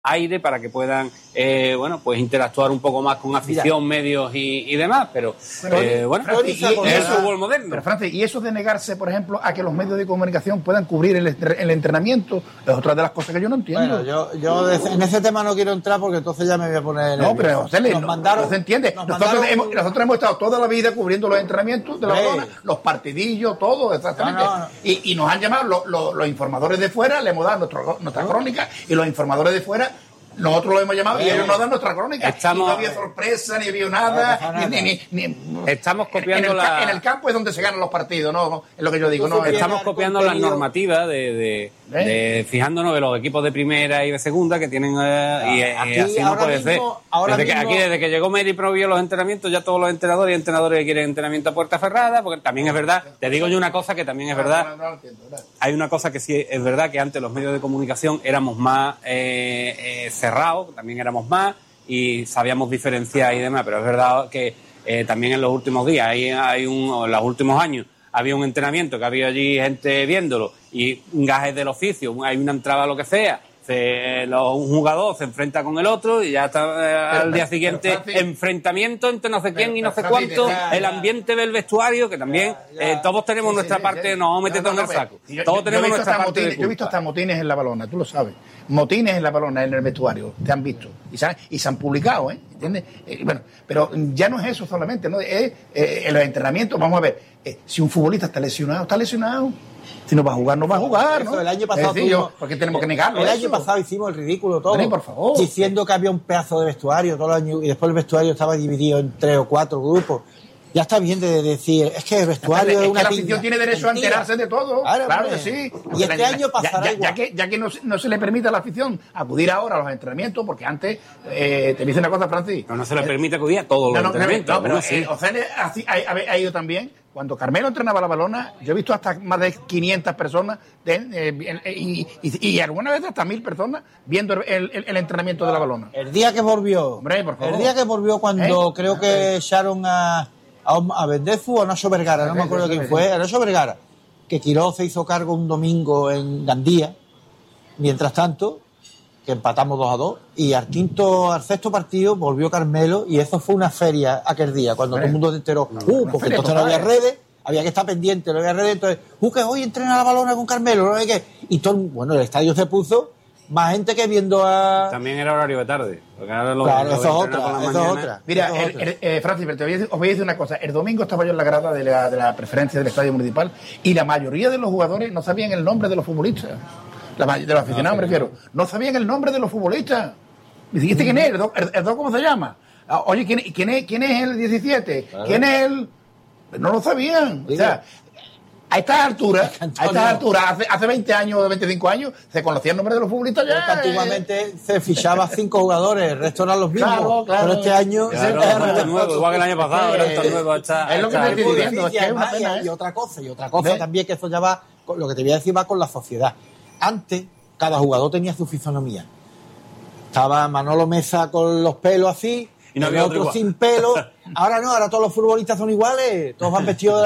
aire para que puedan pues interactuar un poco más con afición, medios y demás, pero Francis, eso es el fútbol moderno. Pero Francis, y eso de negarse, por ejemplo, a que los medios de comunicación puedan cubrir el entrenamiento es otra de las cosas que yo no entiendo. Bueno, yo en ese tema no quiero entrar porque entonces ya me voy a poner no, pero José, no se entiende. Nosotros hemos estado toda la vida cubriendo los entrenamientos de la zona, los partidillos, todo, exactamente. Y nos han llamado los informadores de fuera, le hemos dado nuestra crónica, y los informadores de fuera nosotros lo hemos llamado y ellos nos dan nuestra crónica. Y no había sorpresa, ni había nada. Estamos copiando en el campo es donde se ganan los partidos, ¿no? Es lo que yo digo. No, estamos copiando las normativas de fijándonos de los equipos de primera y de segunda que tienen y así no puede ser. Desde que llegó Mary prohibió los entrenamientos, ya todos los entrenadores y entrenadores que quieren entrenamiento a puerta cerrada, porque también es verdad, te digo yo una cosa que también es verdad. Hay una cosa que sí es verdad, que antes los medios de comunicación éramos más cerrados, también éramos más y sabíamos diferenciar y demás, pero es verdad que también en los últimos días, en los últimos años, había un entrenamiento que había allí gente viéndolo y gajes del oficio, hay una entrada lo que sea, un jugador se enfrenta con el otro y ya está al día siguiente enfrentamiento entre no sé quién y no sé cuánto, el ambiente del vestuario, que también todos tenemos nuestra parte, no vamos a meter todo en el saco, todos tenemos nuestra parte de culpa. Yo he visto hasta motines en la balona, tú lo sabes, motines en la balona, en el vestuario, te han visto y se han publicado, ¿entiendes? Pero ya no es eso solamente, ¿no? Es en los entrenamientos, vamos a ver, si un futbolista está lesionado. Si no va a jugar, no va a jugar, ¿no? El año pasado porque tenemos que negarlo. El año pasado hicimos el ridículo todo. Por favor. Diciendo que había un pedazo de vestuario todo el año y después el vestuario estaba dividido en 3 o 4 grupos. Ya está bien de decir, es que el vestuario es una piña. La afición tiene derecho a enterarse de todo. Claro que sí. Y este año pasará igual. Ya que no se le permite a la afición acudir ahora a los entrenamientos, porque antes, te dice una cosa, Francis. No se le permite acudir a todos los entrenamientos. No, pero Ocene ha ido también. Cuando Carmelo entrenaba la balona, yo he visto hasta más de 500 personas y alguna vez hasta 1000 personas viendo el entrenamiento de la balona. El día que volvió, hombre, por favor. El día que volvió cuando creo que echaron a Bendezu o a Nacho Vergara, no me acuerdo quién fue, a Nacho Vergara, que Quiroz se hizo cargo un domingo en Gandía, mientras tanto, que empatamos 2-2, y al sexto partido volvió Carmelo, y eso fue una feria aquel día, cuando todo el mundo se enteró, porque entonces no había redes, había que estar pendiente, no había redes, entonces, que hoy entrena la balona con Carmelo, no sé qué, y todo, el estadio se puso más gente que viendo a... También era horario de tarde. Claro, eso es otra. Mira, Francis, os voy a decir una cosa. El domingo estaba yo en la grada de la preferencia del estadio municipal y la mayoría de los jugadores no sabían el nombre de los futbolistas. De los aficionados, me refiero. No sabían el nombre de los futbolistas. ¿Y dijiste quién es? ¿El dos cómo se llama? Oye, ¿quién es el 17? Claro. ¿Quién es el...? No lo sabían. O sea, a estas alturas, hace 20 años o 25 años, se conocía el nombre de los futbolistas ya. Porque antiguamente se fichaba 5 jugadores, el resto eran los mismos. Claro. Pero este año... es nuevo, igual que el año pasado, es nuevo. Es lo que te estoy diciendo, es que es una pena. Y otra cosa también, que eso ya va, lo que te voy a decir va con la sociedad. Antes, cada jugador tenía su fisonomía. Estaba Manolo Mesa con los pelos así, y no había otro sin pelo. Ahora no, ahora todos los futbolistas son iguales, todos van vestidos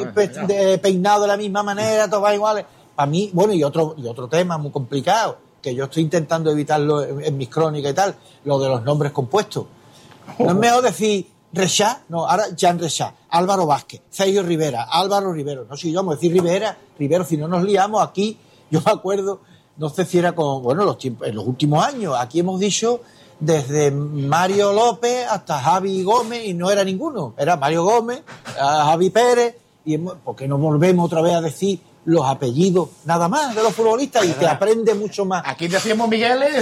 peinados de la misma manera, todos van iguales. Para mí, y otro tema muy complicado, que yo estoy intentando evitarlo en mis crónicas y tal, lo de los nombres compuestos. No es mejor decir Rechá, no, ahora Jan Rechá, Álvaro Vázquez, Sergio Rivera, Álvaro Rivero. No, si yo vamos a decir Rivero, si no nos liamos aquí. Yo me acuerdo, no sé si era en los últimos años, aquí hemos dicho desde Mario López hasta Javi Gómez, y no era ninguno, era Mario Gómez, Javi Pérez, ¿por qué no volvemos otra vez a decir los apellidos nada más de los futbolistas y te aprende mucho más? Aquí decimos Migueles.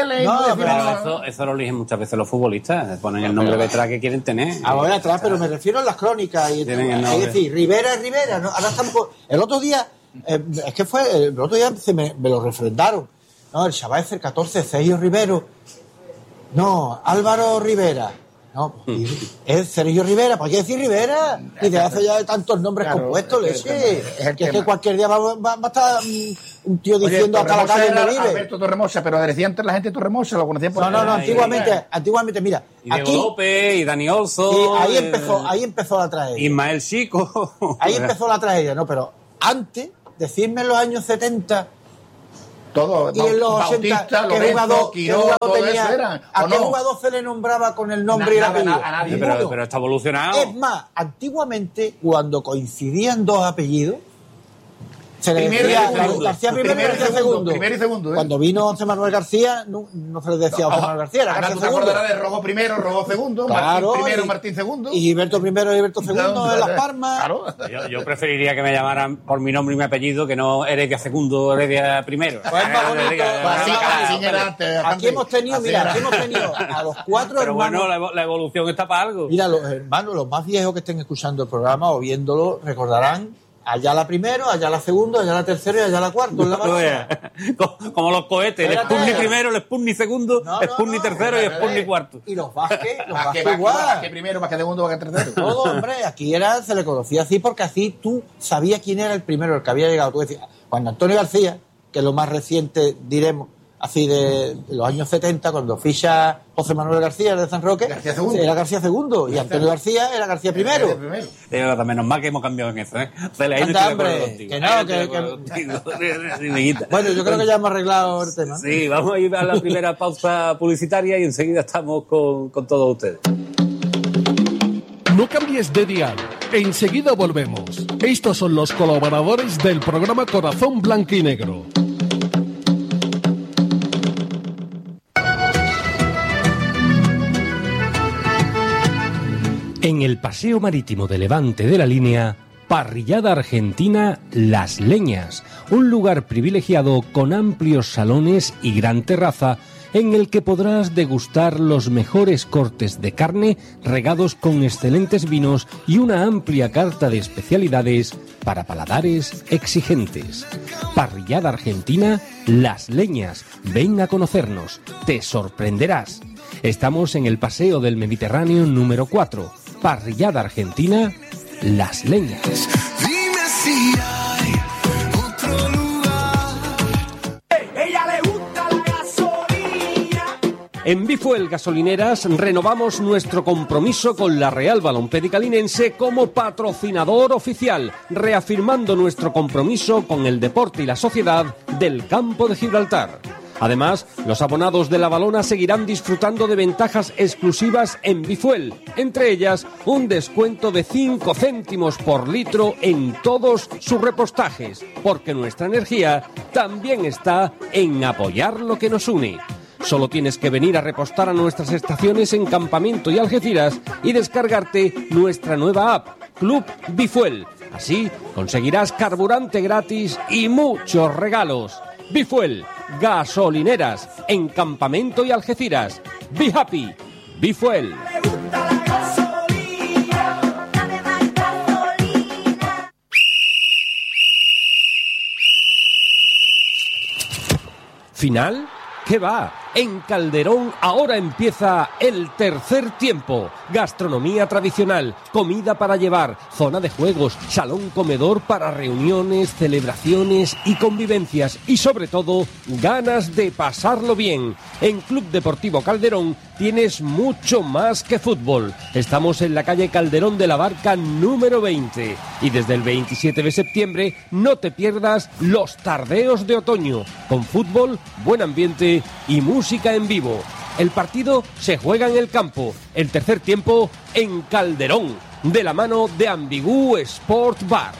No, eso lo eligen muchas veces los futbolistas, ponen el nombre detrás que quieren tener. Ahora atrás, pero me refiero a las crónicas, es decir, Rivera, ¿no? Ahora estamos, el otro día... es que el otro día me lo refrendaron. No, el chaval es el 14, Sergio Rivero. No, Álvaro Rivera. No, es Sergio Rivera, ¿para qué decir Rivera? Y de hace ya tantos nombres compuestos, que es que cualquier día va a estar un tío diciendo hasta la calle donde vive. Alberto Torremocha, pero decía antes la gente Torremocha, lo conocían por... No, antiguamente, mira. Y Diego López, y Dani Olso. Y ahí empezó la tragedia. Ismael Chico. Ahí empezó la tragedia, no, pero antes, decirme en los años 70, Todos, y en los 80, Bautista, Lorenzo, Quiró, todo eso eran. ¿A qué jugador se le nombraba con el nombre y el apellido? A nadie. Pero está evolucionado. Es más, antiguamente, cuando coincidían dos apellidos, se le decía García primero y García segundo. Primero y segundo. Cuando vino José Manuel García, no se le decía José Manuel García, era García segundo. Te acordarás de Rojo primero, Rojo segundo, claro, Martín primero, Martín segundo. Y Gilberto primero y Gilberto segundo en Las Palmas. Claro. Yo preferiría que me llamaran por mi nombre y mi apellido que no Heredia segundo o Heredia primero. Pues es más bonito. Aquí hemos tenido a los 4 pero hermanos. Bueno, la evolución está para algo. Mira, los hermanos, los más viejos que estén escuchando el programa o viéndolo, recordarán Ayala primero, Ayala segundo, Ayala tercero y Ayala cuarto en la Barcelona. Como los cohetes, el Sputnik primero, el Sputnik segundo, el Sputnik tercero y el Sputnik cuarto. Y los Vázquez igual. Vázquez primero, Vázquez segundo, Vázquez tercero. Todo, hombre, aquí se le conocía así porque así tú sabías quién era el primero, el que había llegado. Tú decías, Juan Antonio García, que es lo más reciente, diremos, así de los años 70, cuando ficha José Manuel García de San Roque, era García segundo, y Antonio García era García primero. Menos mal que hemos cambiado en eso, ¿eh? Bueno, yo creo que ya hemos arreglado el tema. Sí, vamos a ir a la primera pausa publicitaria y enseguida estamos con todos ustedes. No cambies de dial, enseguida volvemos. Estos son los colaboradores del programa Corazón Blanco y Negro. En el paseo marítimo de Levante de la Línea, parrillada argentina Las Leñas, un lugar privilegiado con amplios salones y gran terraza en el que podrás degustar los mejores cortes de carne regados con excelentes vinos y una amplia carta de especialidades para paladares exigentes. Parrillada argentina Las Leñas, ven a conocernos, te sorprenderás. Estamos en el Paseo del Mediterráneo número 4. Parrillada argentina Las Leñas. Dime si hay otro lugar. Ella le gusta la gasolina. En Bifuel Gasolineras renovamos nuestro compromiso con la Real Balompédica Linense como patrocinador oficial, reafirmando nuestro compromiso con el deporte y la sociedad del Campo de Gibraltar. Además, los abonados de la Balona seguirán disfrutando de ventajas exclusivas en Bifuel, entre ellas un descuento de 5 céntimos por litro en todos sus repostajes, porque nuestra energía también está en apoyar lo que nos une. Solo tienes que venir a repostar a nuestras estaciones en Campamento y Algeciras y descargarte nuestra nueva app, Club Bifuel. Así conseguirás carburante gratis y muchos regalos. Bifuel, gasolineras, en Campamento y Algeciras. Be happy, Bifuel. ¿Final? ¿Qué va? En Calderón ahora empieza el tercer tiempo. Gastronomía tradicional, comida para llevar, zona de juegos, salón comedor para reuniones, celebraciones y convivencias. Y sobre todo, ganas de pasarlo bien. En Club Deportivo Calderón tienes mucho más que fútbol. Estamos en la calle Calderón de la Barca número 20. Y desde el 27 de septiembre no te pierdas los tardeos de otoño. Con fútbol, buen ambiente y música en vivo. El partido se juega en el campo, el tercer tiempo en Calderón, de la mano de Ambigú Sport Bar.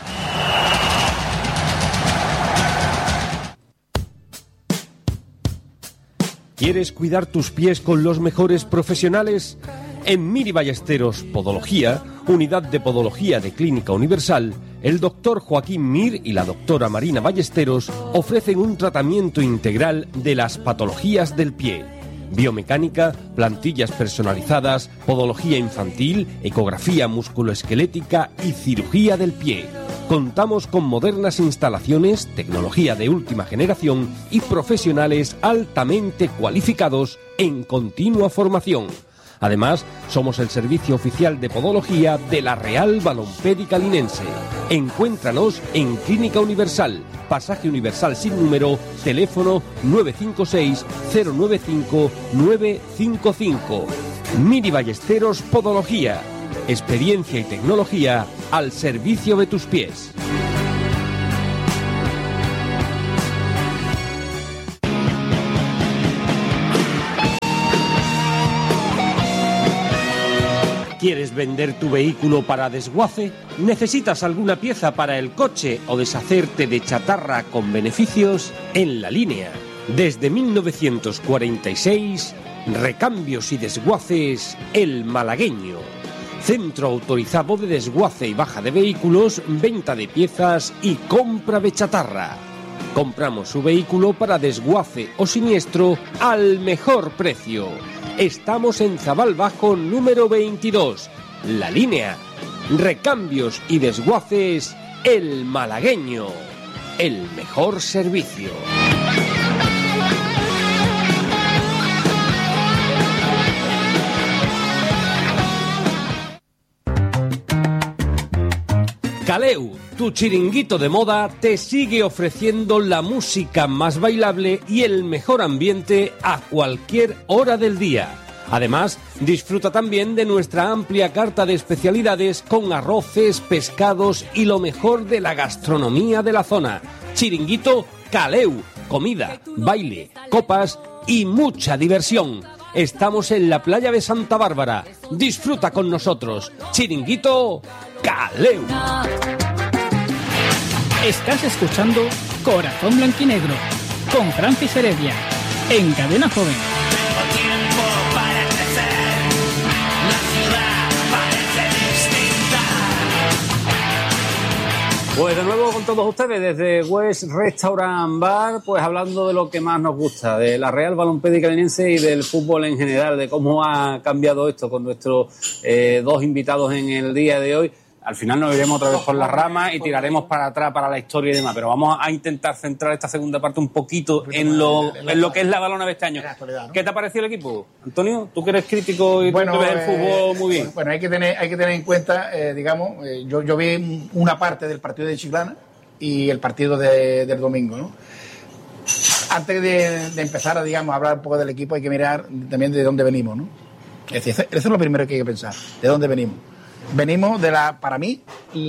¿Quieres cuidar tus pies con los mejores profesionales? En Miri Ballesteros Podología, unidad de podología de Clínica Universal, el doctor Joaquín Mir y la doctora Marina Ballesteros ofrecen un tratamiento integral de las patologías del pie. Biomecánica, plantillas personalizadas, podología infantil, ecografía musculoesquelética y cirugía del pie. Contamos con modernas instalaciones, tecnología de última generación y profesionales altamente cualificados en continua formación. Además, somos el servicio oficial de podología de la Real Balompédica Linense. Encuéntranos en Clínica Universal, Pasaje Universal sin número, teléfono 956-095-955. Miri Ballesteros Podología. Experiencia y tecnología al servicio de tus pies. ¿Quieres vender tu vehículo para desguace? ¿Necesitas alguna pieza para el coche o deshacerte de chatarra con beneficios? En La Línea, desde 1946, Recambios y Desguaces El Malagueño. Centro autorizado de desguace y baja de vehículos, venta de piezas y compra de chatarra. Compramos su vehículo para desguace o siniestro al mejor precio. Estamos en Zabal Bajo número 22. La Línea. Recambios y Desguaces El Malagueño. El mejor servicio. Caleu, tu chiringuito de moda, te sigue ofreciendo la música más bailable y el mejor ambiente a cualquier hora del día. Además, disfruta también de nuestra amplia carta de especialidades con arroces, pescados y lo mejor de la gastronomía de la zona. Chiringuito Caleu, comida, baile, copas y mucha diversión. Estamos en la playa de Santa Bárbara. Disfruta con nosotros. Chiringuito Caleu. Estás escuchando Corazón Blanquinegro con Francis Heredia en Cadena Joven. Pues de nuevo con todos ustedes desde West Restaurant Bar, pues hablando de lo que más nos gusta, de la Real Balompédica Linense y del fútbol en general, de cómo ha cambiado esto con nuestros dos invitados en el día de hoy. Al final nos iremos otra vez por las ramas y tiraremos para atrás para la historia y demás, pero vamos a intentar centrar esta segunda parte un poquito en lo que es la balona de este año. ¿Qué te ha parecido el equipo, Antonio? Tú que eres crítico y tú que ves el fútbol muy bien. Bueno, hay que tener en cuenta, yo vi una parte del partido de Chiclana y el partido del domingo, ¿no? Antes de empezar a hablar un poco del equipo, hay que mirar también de dónde venimos, ¿no? Es decir, eso es lo primero que hay que pensar, de dónde venimos. Venimos de para mí,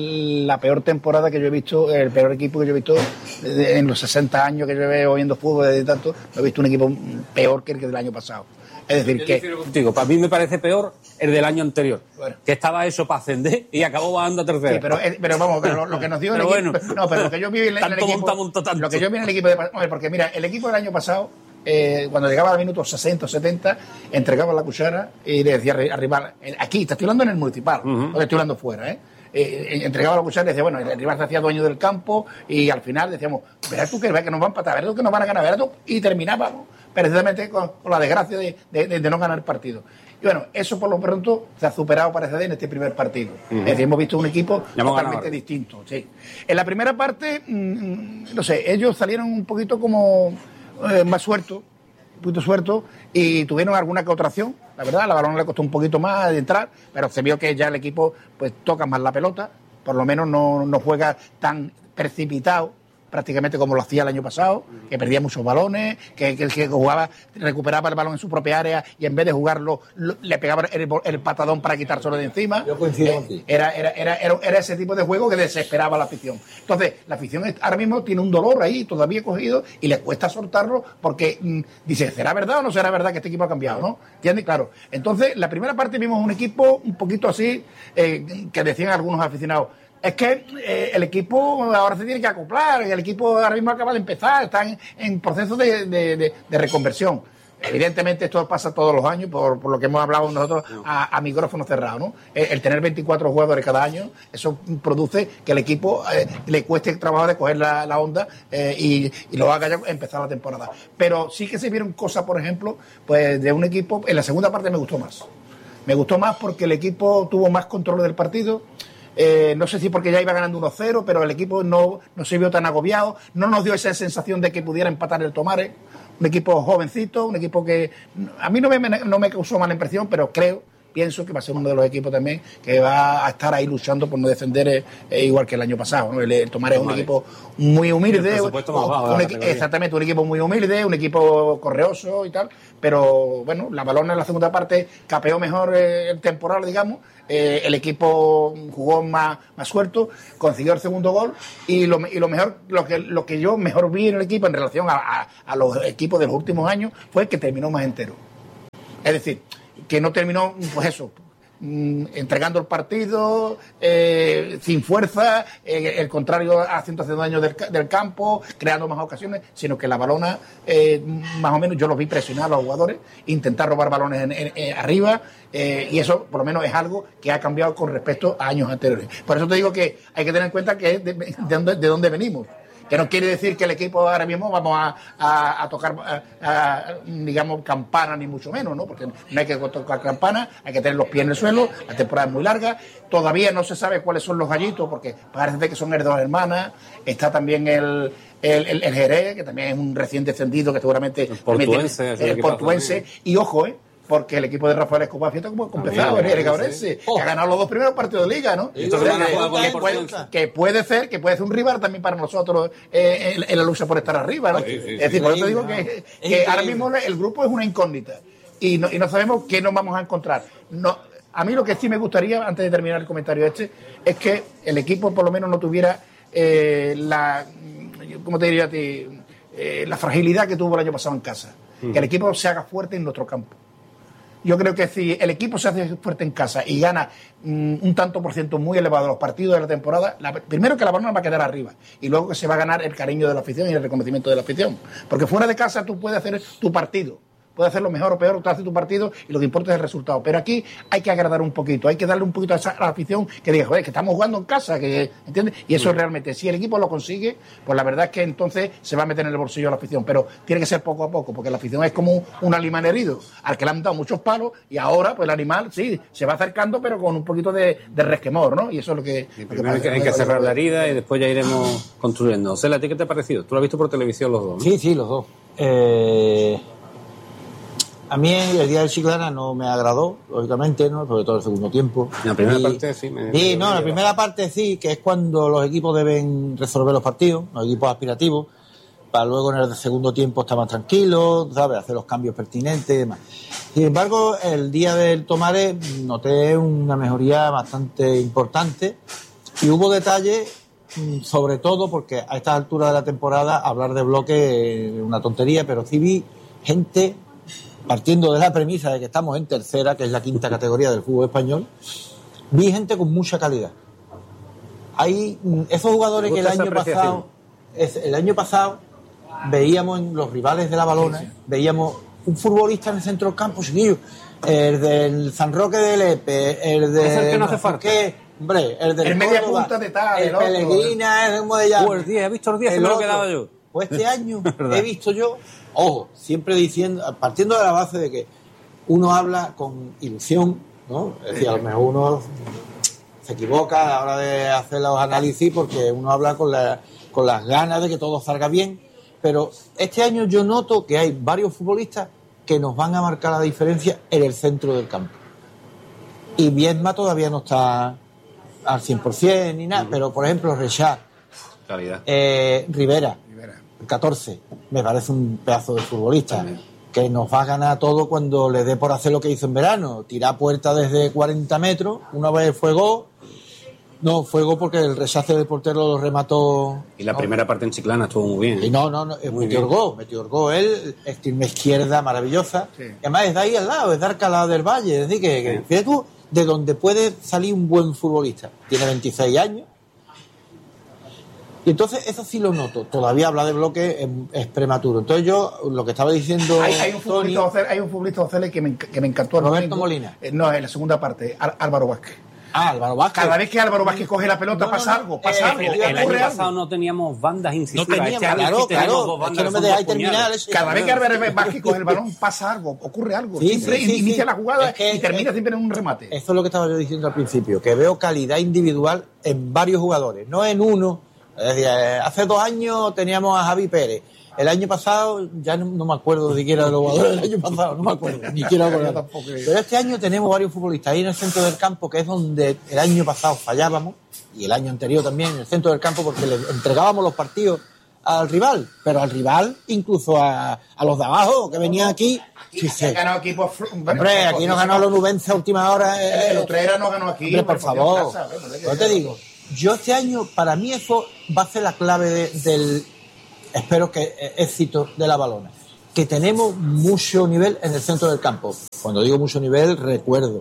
la peor temporada que yo he visto, el peor equipo que yo he visto en los 60 años que yo veo viendo fútbol desde tanto, no he visto un equipo peor que el del año pasado. Es decir, contigo, para mí me parece peor el del año anterior, que estaba eso para ascender y acabó bajando a tercera. Sí, pero lo que nos dio el equipo, pero lo que yo vi en el equipo, lo que yo vi en el equipo porque mira, el equipo del año pasado, cuando llegaba al minuto 60 o 70, entregaba la cuchara y le decía al rival, aquí, te estoy hablando en el municipal, no te estoy hablando fuera, entregaba la cuchara y decía, bueno, el rival se hacía dueño del campo y al final decíamos, verás tú que nos van a empatar, verás tú que nos van a ganar, verás tú, y terminábamos precisamente con la desgracia de no ganar el partido. Y bueno, eso por lo pronto se ha superado, parece, en este primer partido. Es decir, hemos visto un equipo totalmente distinto. Sí. En la primera parte, no sé, ellos salieron un poquito como más sueltos, un poquito sueltos, y tuvieron alguna que otra acción. La verdad, la balón le costó un poquito más de entrar, pero se vio que ya el equipo pues toca más la pelota, por lo menos no juega tan precipitado prácticamente como lo hacía el año pasado, que perdía muchos balones, que el que jugaba recuperaba el balón en su propia área y en vez de jugarlo le pegaba el patadón para quitárselo de encima. Yo coincido aquí. Era ese tipo de juego que desesperaba a la afición. Entonces, la afición ahora mismo tiene un dolor ahí todavía cogido y les cuesta soltarlo porque dice, ¿será verdad o no será verdad que este equipo ha cambiado? ¿No? ¿Entiendes? Claro. Entonces, la primera parte vimos un equipo un poquito así, que decían algunos aficionados, es que el equipo ahora se tiene que acoplar, y el equipo ahora mismo acaba de empezar, está en proceso de reconversión. Evidentemente esto pasa todos los años, por lo que hemos hablado nosotros a micrófono cerrado, ¿no? El tener 24 jugadores cada año, eso produce que el equipo le cueste el trabajo de coger la onda y lo haga ya empezar la temporada. Pero sí que se vieron cosas, por ejemplo, pues de un equipo, en la segunda parte me gustó más. Me gustó más porque el equipo tuvo más control del partido. No sé si porque ya iba ganando 1-0, pero el equipo no se vio tan agobiado, no nos dio esa sensación de que pudiera empatar el Tomares. Un equipo jovencito, un equipo que a mí no me causó mala impresión, pero pienso que va a ser uno de los equipos también que va a estar ahí luchando por no defender igual que el año pasado, ¿no? El Tomares es un equipo muy humilde, exactamente, un equipo muy humilde, un equipo correoso y tal, pero bueno, la balona en la segunda parte capeó mejor el temporal, digamos. El equipo jugó más suelto, consiguió el segundo gol y lo mejor, lo que yo mejor vi en el equipo en relación a los equipos de los últimos años fue que terminó más entero. Es decir, que no terminó, pues eso, entregando el partido, sin fuerza, el contrario haciendo daño del campo, creando más ocasiones, sino que la balona, más o menos yo los vi presionar a los jugadores, intentar robar balones arriba, y eso por lo menos es algo que ha cambiado con respecto a años anteriores. Por eso te digo que hay que tener en cuenta que es de dónde venimos. Que no quiere decir que el equipo ahora mismo vamos a tocar, digamos, campana, ni mucho menos, ¿no? Porque no hay que tocar campana, hay que tener los pies en el suelo, la temporada es muy larga, todavía no se sabe cuáles son los gallitos, porque parece que son dos hermanas, está también el Jerez, que también es un recién descendido, que seguramente... El portuense, y ojo, porque el equipo de Rafael Escobar Fiesta como empezado, el Cabrense, que ha ganado los 2 primeros partidos de liga, ¿no? Que puede ser un rival también para nosotros en la lucha por estar arriba, ¿no? Es decir, por eso digo que ahora mismo el grupo es una incógnita y no sabemos qué nos vamos a encontrar. No, a mí lo que sí me gustaría, antes de terminar el comentario es que el equipo por lo menos no tuviera ¿cómo te diría a ti? La fragilidad que tuvo el año pasado en casa. Que el equipo se haga fuerte en nuestro campo. Yo creo que si el equipo se hace fuerte en casa y gana un tanto por ciento muy elevado los partidos de la temporada, primero que la balona va a quedar arriba y luego que se va a ganar el cariño de la afición y el reconocimiento de la afición. Porque fuera de casa tú puedes hacer tu partido. Puedes hacerlo mejor o peor, tú haces tu partido y lo que importa es el resultado. Pero aquí hay que agradar un poquito, hay que darle un poquito a la afición que diga, joder, que estamos jugando en casa, ¿entiendes? Y eso realmente, si el equipo lo consigue, pues la verdad es que entonces se va a meter en el bolsillo a la afición. Pero tiene que ser poco a poco, porque la afición es como un animal herido, al que le han dado muchos palos y ahora pues el animal, sí, se va acercando, pero con un poquito de resquemor, ¿no? Y eso es lo que... Primero hay que cerrar la herida y después ya iremos construyendo. Cela, ¿a ti qué te ha parecido? Tú lo has visto por televisión los dos, ¿no? Sí, los dos. A mí el día de Chiclana no me agradó, lógicamente, ¿no? Sobre todo el segundo tiempo. La primera parte sí. La primera parte sí, que es cuando los equipos deben resolver los partidos, los equipos aspirativos, para luego en el segundo tiempo estar más tranquilos, ¿sabes? Hacer los cambios pertinentes y demás. Sin embargo, el día del Tomares noté una mejoría bastante importante y hubo detalles, sobre todo porque a estas alturas de la temporada hablar de bloque es una tontería, pero sí vi gente... partiendo de la premisa de que estamos en tercera, que es la quinta categoría del fútbol español, vi gente con mucha calidad. Hay esos jugadores que el año pasado veíamos en los rivales de la Balona, veíamos un futbolista en el centro del campo, chiquillo, el del San Roque de Lepe, el de... Es el que no hace falta. Hombre, el del media punta de tal, el Pellegrina, el Modellán. El 10, he visto el 10, se me lo he quedado yo. Pues este año he visto yo, ojo, siempre diciendo, partiendo de la base de que uno habla con ilusión, ¿no? Es decir, a lo mejor uno se equivoca a la hora de hacer los análisis porque uno habla con las ganas de que todo salga bien, pero este año yo noto que hay varios futbolistas que nos van a marcar la diferencia en el centro del campo. Y Viedma todavía no está al 100% ni nada, pero por ejemplo Rechá, Rivera, el 14, me parece un pedazo de futbolista que nos va a ganar todo cuando le dé por hacer lo que hizo en verano, tirar puerta desde 40 metros, una vez fue gol porque el rechace del portero lo remató. Y la primera parte en Chiclana estuvo muy bien. Y metió el gol él, estirme izquierda maravillosa, sí. Y además es de ahí al lado, es de Alcalá del Valle, es decir que fíjate tú, de donde puede salir un buen futbolista, tiene 26 años. Y entonces eso sí lo noto. Todavía hablar de bloque es prematuro. Entonces yo lo que estaba diciendo hay un futbolista Ocele que me encantó. Roberto Molina. No, en la segunda parte, Álvaro Vázquez. Álvaro Vázquez. Cada vez que Álvaro Vázquez coge la pelota pasa algo. El año pasado no teníamos bandas incisivas. No teníamos, claro. Es que no me dejáis terminar. Cada vez que Álvaro Vázquez coge el balón pasa algo, ocurre algo. Siempre inicia la jugada y termina siempre en un remate. Eso es lo que estaba yo diciendo al principio, que veo calidad individual en varios jugadores, no en uno. Es decir, hace 2 años teníamos a Javi Pérez. El año pasado, ya no me acuerdo siquiera de los jugadores del año pasado, no me acuerdo, ni quiero acordar. Pero este año tenemos varios futbolistas ahí en el centro del campo, que es donde el año pasado fallábamos, y el año anterior también, en el centro del campo, porque le entregábamos los partidos al rival, pero al rival, incluso a los de abajo, que venían aquí. Sí, se ganado equipos. Hombre, aquí nos ganó los Nubense a última hora. El Utrera nos ganó aquí. Hombre, por favor. Yo te digo, yo este año, para mí eso va a ser la clave del, espero que éxito de la Balona. Que tenemos mucho nivel en el centro del campo. Cuando digo mucho nivel, recuerdo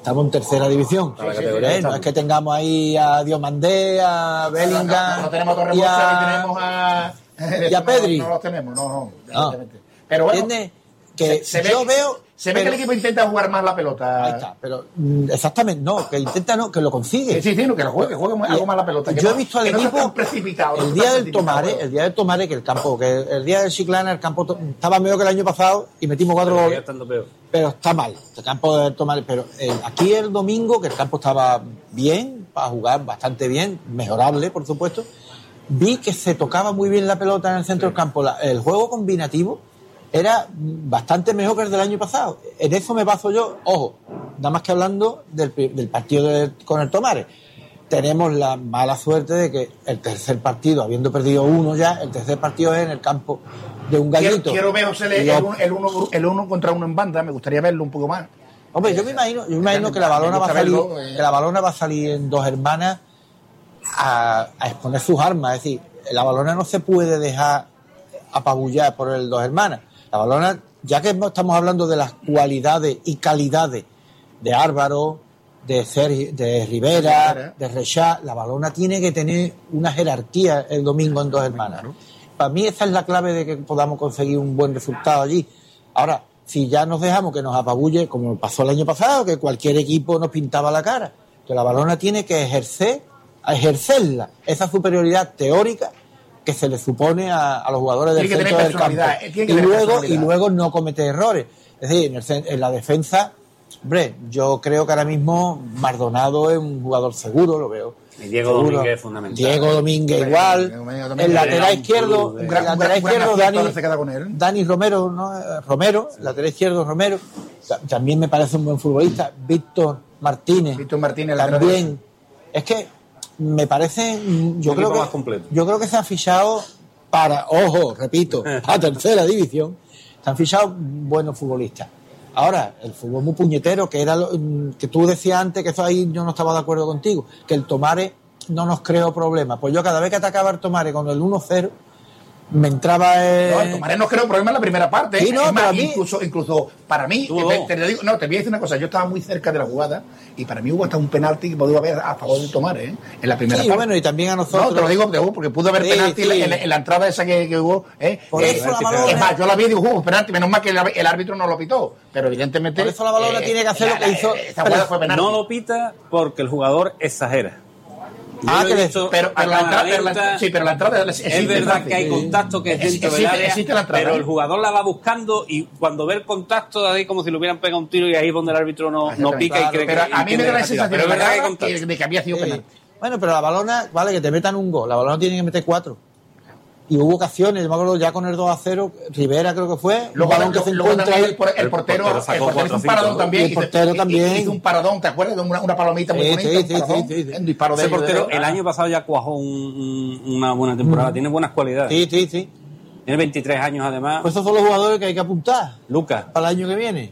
Estamos en tercera división. No es que tengamos ahí a Diomandé, a Bellingham. No tenemos a Torremosa y tenemos a. Y a Pedri. No los tenemos, no. Pero bueno. ¿Entiendes? Que yo veo. Se ve que el equipo intenta jugar más la pelota. Ahí está, pero exactamente, no, que intenta, no, que lo consigue. Sí, que lo juegue algo más la pelota. Yo he visto al equipo el día del Tomare, que el campo, que el día del Chiclana, el campo estaba mejor que el año pasado y metimos 4 goles. Pero está mal, el campo del Tomare. Pero aquí el domingo, que el campo estaba bien, para jugar bastante bien, mejorable, por supuesto, vi que se tocaba muy bien la pelota en el centro del campo. El juego combinativo era bastante mejor que el del año pasado. En eso me baso yo. Ojo, nada más que hablando del partido con el Tomare. Tenemos la mala suerte de que el tercer partido, habiendo perdido uno ya, el tercer partido es en el campo de un gallito. Quiero ver, José, el uno contra uno en banda. Me gustaría verlo un poco más. Hombre, yo me imagino que la balona va a salir en Dos Hermanas a exponer sus armas. Es decir, la balona no se puede dejar apabullar por el Dos Hermanas. La balona, ya que estamos hablando de las cualidades y calidades de Álvaro, de Rivera, de Rechá, la balona tiene que tener una jerarquía el domingo en Dos Hermanas. Para mí esa es la clave de que podamos conseguir un buen resultado allí. Ahora, si ya nos dejamos que nos apabulle, como pasó el año pasado, que cualquier equipo nos pintaba la cara, que la balona tiene que ejercerla, esa superioridad teórica que se le supone a los jugadores del centro del campo. Y luego no comete errores. Es decir, en la defensa, hombre, yo creo que ahora mismo Maldonado es un jugador seguro, lo veo. Y Diego Domínguez es fundamental. Diego Domínguez igual. El lateral izquierdo, Dani Romero, ¿no? Lateral izquierdo Romero, también me parece un buen futbolista. Víctor Martínez también. Es que me parece, yo creo que se han fichado para, a tercera división, se han fichado buenos futbolistas. Ahora, el fútbol muy puñetero, que era que tú decías antes, que eso ahí yo no estaba de acuerdo contigo, que el Tomare no nos creó problemas. Pues yo cada vez que atacaba el Tomare con el 1-0, me entraba el Tomare nos creó problemas en la primera parte. Sí, no, más, incluso para mí, te voy a decir una cosa, yo estaba muy cerca de la jugada y para mí hubo hasta un penalti que podía haber a favor del Tomare, en la primera parte. Bueno, y también a nosotros. No, te lo digo porque pudo haber penalti en la entrada esa que hubo. Por eso la balona, es más, yo la vi y digo, hubo penalti, menos mal que el árbitro no lo pitó, pero evidentemente. Por eso la balona tiene que hacer lo que hizo. Esa jugada fue penalti. No lo pita porque el jugador exagera. Pero la entrada es verdad que hay contacto que es dentro del área, pero el jugador la va buscando y cuando ve el contacto ahí como si le hubieran pegado un tiro y ahí es donde el árbitro no pica y cree que. Pero a mí me da la sensación pero es verdad que había sido penalti. Bueno, pero la balona, vale, que te metan un gol, la balona tiene que meter 4. Y hubo ocasiones, yo me acuerdo ya con el 2-0, Rivera creo que fue. Luego el portero hizo un paradón también. El portero también hizo un paradón, ¿te acuerdas? De una palomita muy bonita. Sí. Un disparo de ese portero el año pasado ya cuajó una buena temporada, tiene buenas cualidades. Sí. Tiene 23 años además. Pues esos son los jugadores que hay que apuntar. Lucas. Para el año que viene.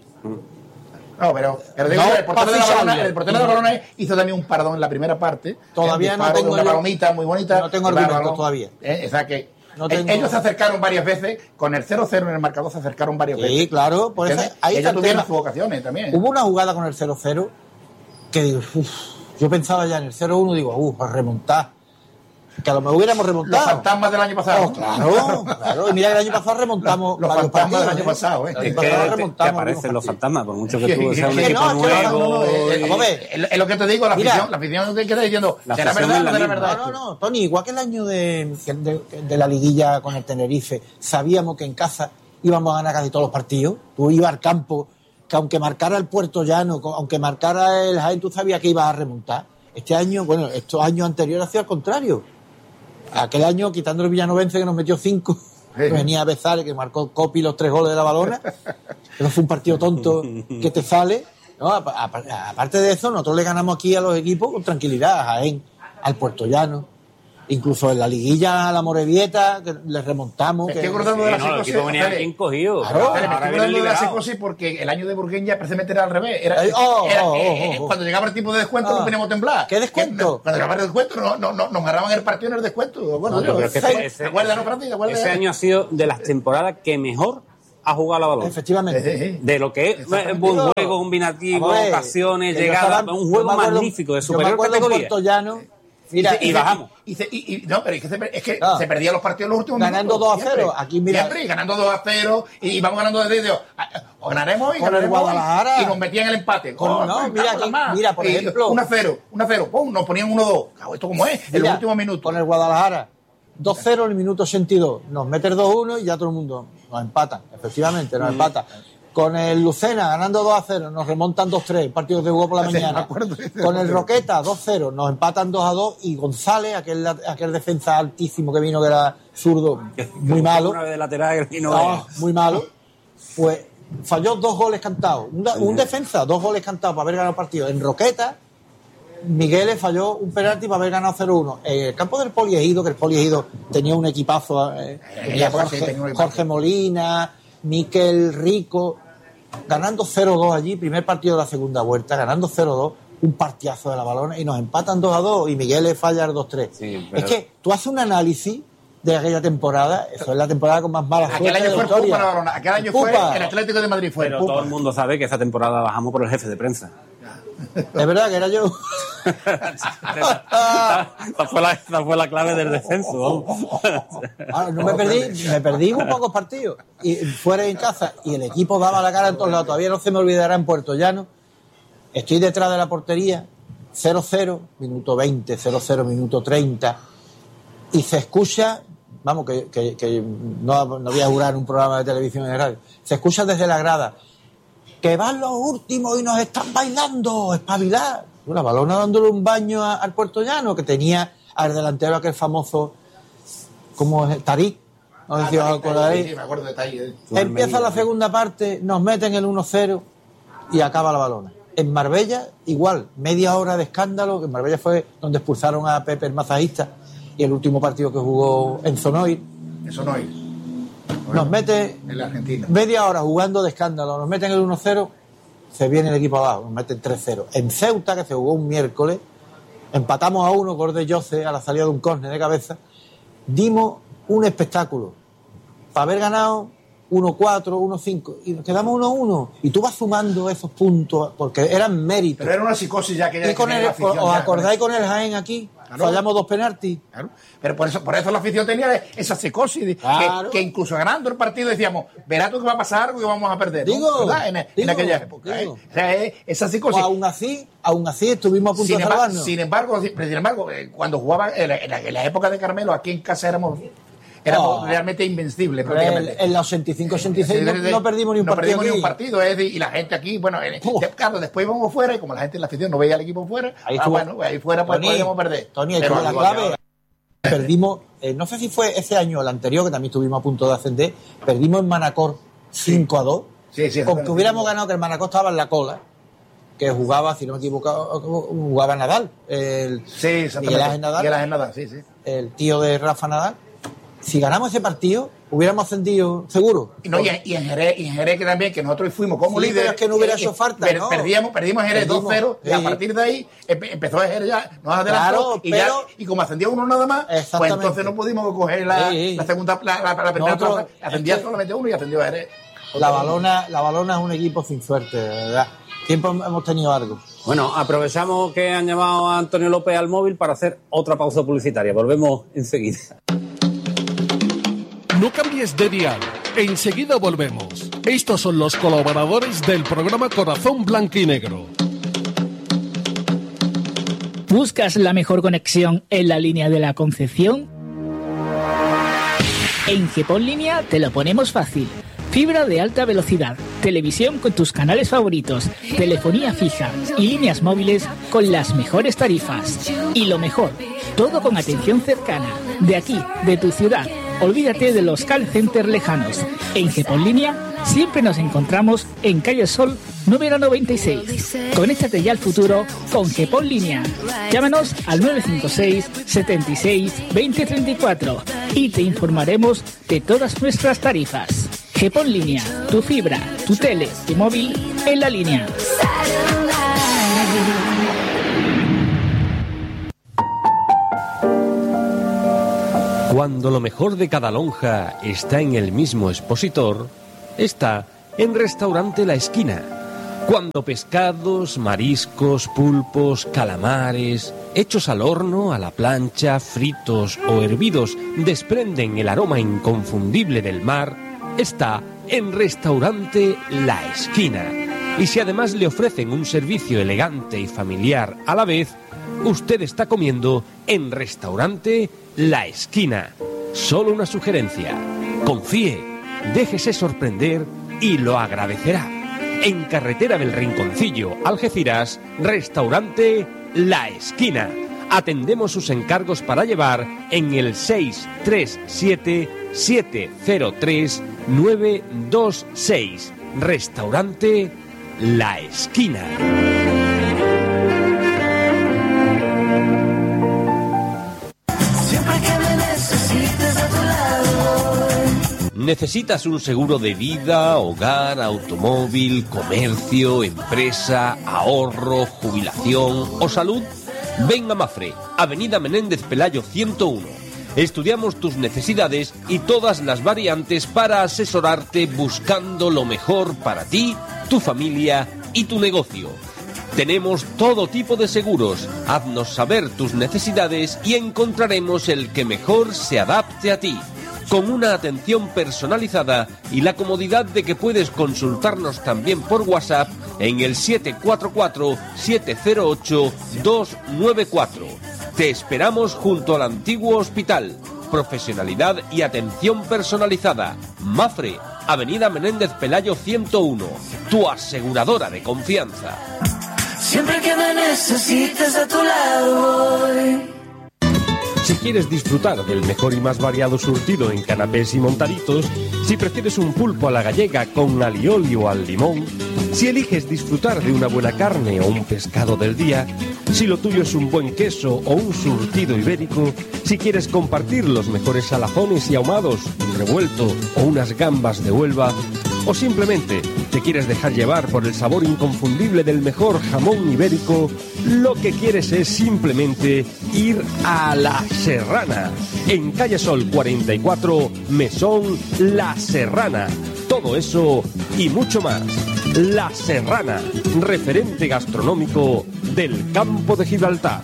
No, pero digo, el portero de la balona hizo también un paradón en la primera parte. Todavía no tengo una palomita muy bonita. No tengo argumentos todavía. O sea que ellos se acercaron varias veces, con el 0-0 en el marcador se acercaron varias veces. Sí, claro, por eso ellos tuvieron sus ocasiones también. Hubo una jugada con el 0-0 que digo, yo pensaba ya en el 0-1, digo, a remontar. Que a lo mejor hubiéramos remontado. Los fantasmas del año pasado. Claro. Y mira, el año pasado remontamos los fantasmas del año pasado. Es que te aparecen los fantasmas, por mucho que tú seas un equipo nuevo. Es lo que te digo, la afición que está diciendo, ¿será verdad o no será verdad? No, Tony, igual que el año de la liguilla con el Tenerife, sabíamos que en casa íbamos a ganar casi todos los partidos. Tú ibas al campo, que aunque marcara el Puerto Llano, aunque marcara el Jaén, tú sabías que ibas a remontar. Este año, estos años anteriores hacía al contrario. Aquel año, quitando el Villanovense que nos metió 5, venía Bezares que marcó Copi los 3 goles de la balona. Pero fue un partido tonto que te sale. No, aparte de eso, nosotros le ganamos aquí a los equipos con tranquilidad, a Jaén, al Puerto Llano. Incluso en la liguilla a la Morevieta, que le remontamos. Estoy acordando de la psicosis. El equipo venía bien cogido. Claro, estoy acordando de la psicosis porque el año de Burgueña precisamente era al revés. Cuando llegaba el tiempo de descuento nos poníamos a temblar. ¿Qué descuento? Cuando llegaba el descuento nos agarraban el partido en el descuento. Ese año ha sido de las temporadas que mejor a jugar la balón. Efectivamente. De lo que es buen juego combinativo, ocasiones, llegadas, un juego magnífico de superior categoría. Puerto Llano, mira, y bajamos. No, pero es que se perdían los partidos en los últimos ganando minutos. 2-0. Aquí, mira. Siempre, ganando 2-0 y vamos ganando desde o ganaremos con el Guadalajara y nos metían el empate. Mira, por ejemplo, 1-0, pum, nos ponían 1-2. ¿Esto cómo es? En los últimos minutos. Con el Guadalajara 2-0 en el minuto 82. Nos mete el 2-1 y ya todo el mundo nos empatan. Efectivamente, nos empatan. Con el Lucena ganando 2-0, nos remontan 2-3, partidos de juego por la mañana. Con el Roqueta 2-0, nos empatan 2-2 y González, aquel defensa altísimo que vino, que era zurdo, muy malo. Una vez de lateral que vino muy malo. Pues falló 2 goles cantados. Un defensa, 2 goles cantados para haber ganado el partido. En Roqueta, Migueles falló un penalti para haber ganado 0-1. En el campo del Poliegido, que el Poliegido tenía un equipazo, tenía Jorge Molina, Miquel Rico, ganando 0-2 allí, primer partido de la segunda vuelta, ganando 0-2, un partidazo de la Balona, y nos empatan 2-2 y Miguel le falla el 2-3. Sí, pero... Es que tú haces un análisis de aquella temporada, eso es la temporada con más mala suerte de la historia. Aquel año fue el Atlético de Madrid. Pero todo el mundo sabe que esa temporada bajamos por el jefe de prensa. Es verdad que era yo. Esa fue la clave del descenso. No me perdí un pocos partidos y fuera y en casa, y el equipo daba la cara en todos lados. Todavía no se me olvidará en Puerto Llano. Estoy detrás de la portería, 0-0, minuto 20, 0-0, minuto 30, y se escucha, vamos, que no voy a jurar un programa de televisión y de radio, se escucha desde la grada: que van los últimos y nos están bailando, espabilar. La Balona dándole un baño al Puerto Llano, que tenía al delantero aquel famoso, como es Tarik. No sé si os acordáis. Sí, me acuerdo de Tarik. Empieza la segunda parte, nos meten el 1-0 y acaba la Balona. En Marbella, igual, media hora de escándalo, que en Marbella fue donde expulsaron a Pepe el masajista, y el último partido que jugó en Sonoir. Nos mete en la Argentina. Media hora jugando de escándalo, nos meten el 1-0, se viene el equipo abajo, nos meten 3-0. En Ceuta, que se jugó un miércoles, empatamos a 1, gol de Jose a la salida de un córner de cabeza, dimos un espectáculo. Para haber ganado 1-4, 1-5, y nos quedamos 1-1. Y tú vas sumando esos puntos, porque eran méritos. Pero era una psicosis ya que ya... Y con ¿os acordáis con el Jaén aquí? Claro. Fallamos 2 penaltis. Claro. Pero por eso la afición tenía esa psicosis, claro, que incluso ganando el partido decíamos, verás tú que va a pasar algo y vamos a perder. Digo, ¿no? En aquella época. O sea, esa psicosis. Pues aún así estuvimos a punto de salvarnos. Sin embargo, cuando jugaban en la época de Carmelo, aquí en casa éramos realmente invencibles. En la 85-86 no perdimos ni un partido. No perdimos ni un partido. Y la gente aquí, bueno, claro, después íbamos fuera y como la gente en la afición no veía al equipo fuera, ahí fuera pues podíamos perder. Tony, pero la clave, perdimos, no sé si fue ese año o el anterior, que también estuvimos a punto de ascender, perdimos en Manacor 5-2. Sí, con que hubiéramos ganado, que el Manacor estaba en la cola, que jugaba, si no me equivoco, jugaba Nadal. Miguel Ángel Nadal, sí. El tío de Rafa Nadal. Si ganamos ese partido, hubiéramos ascendido seguro. Y en Jerez que también, que nosotros fuimos como líderes. Pero es que no hubiera hecho falta, ¿no? Perdimos en Jerez 2-0, y a partir de ahí empezó a Jerez ya, nos adelantó, y como ascendió uno nada más, pues entonces no pudimos coger la segunda, la primera plaza, ascendía solamente uno y ascendió a Jerez. La Balona es un equipo sin suerte, de verdad. Siempre hemos tenido algo. Bueno, aprovechamos que han llamado a Antonio López al móvil para hacer otra pausa publicitaria. Volvemos enseguida. No cambies de dial. Enseguida volvemos. Estos son los colaboradores del programa Corazón Blanquinegro. ¿Buscas la mejor conexión en la línea de la Concepción? En GPON Línea te lo ponemos fácil. Fibra de alta velocidad, televisión con tus canales favoritos, telefonía fija y líneas móviles con las mejores tarifas. Y lo mejor, todo con atención cercana, de aquí, de tu ciudad. Olvídate de los call centers lejanos. En GPON Línea siempre nos encontramos en Calle Sol número 96. Conéctate ya al futuro con GPON Línea. Llámanos al 956 76 20 34 y te informaremos de todas nuestras tarifas. GPON Línea, tu fibra, tu tele, tu móvil en la línea. Cuando lo mejor de cada lonja está en el mismo expositor, está en Restaurante La Esquina. Cuando pescados, mariscos, pulpos, calamares, hechos al horno, a la plancha, fritos o hervidos, desprenden el aroma inconfundible del mar, está en Restaurante La Esquina. Y si además le ofrecen un servicio elegante y familiar a la vez, usted está comiendo en Restaurante La Esquina. Solo una sugerencia: confíe, déjese sorprender y lo agradecerá. En Carretera del Rinconcillo, Algeciras, Restaurante La Esquina. Atendemos sus encargos para llevar en el 637-703-926. Restaurante La Esquina. Siempre que me necesites a tu lado. ¿Necesitas un seguro de vida, hogar, automóvil, comercio, empresa, ahorro, jubilación o salud? Ven a Mafre, Avenida Menéndez Pelayo 101. Estudiamos tus necesidades y todas las variantes para asesorarte buscando lo mejor para ti, tu familia y tu negocio. Tenemos todo tipo de seguros. Haznos saber tus necesidades y encontraremos el que mejor se adapte a ti, con una atención personalizada y la comodidad de que puedes consultarnos también por WhatsApp en el 744-708-294. Te esperamos junto al antiguo hospital. Profesionalidad y atención personalizada. Mafre, Avenida Menéndez Pelayo 101, tu aseguradora de confianza. Siempre que me necesites a tu lado voy. Si quieres disfrutar del mejor y más variado surtido en canapés y montaditos, si prefieres un pulpo a la gallega con alioli o al limón, si eliges disfrutar de una buena carne o un pescado del día, si lo tuyo es un buen queso o un surtido ibérico, si quieres compartir los mejores salazones y ahumados, un revuelto o unas gambas de Huelva, o simplemente te quieres dejar llevar por el sabor inconfundible del mejor jamón ibérico, lo que quieres es simplemente ir a La Serrana, en Calle Sol 44, Mesón La Serrana. Todo eso y mucho más. La Serrana, referente gastronómico del campo de Gibraltar.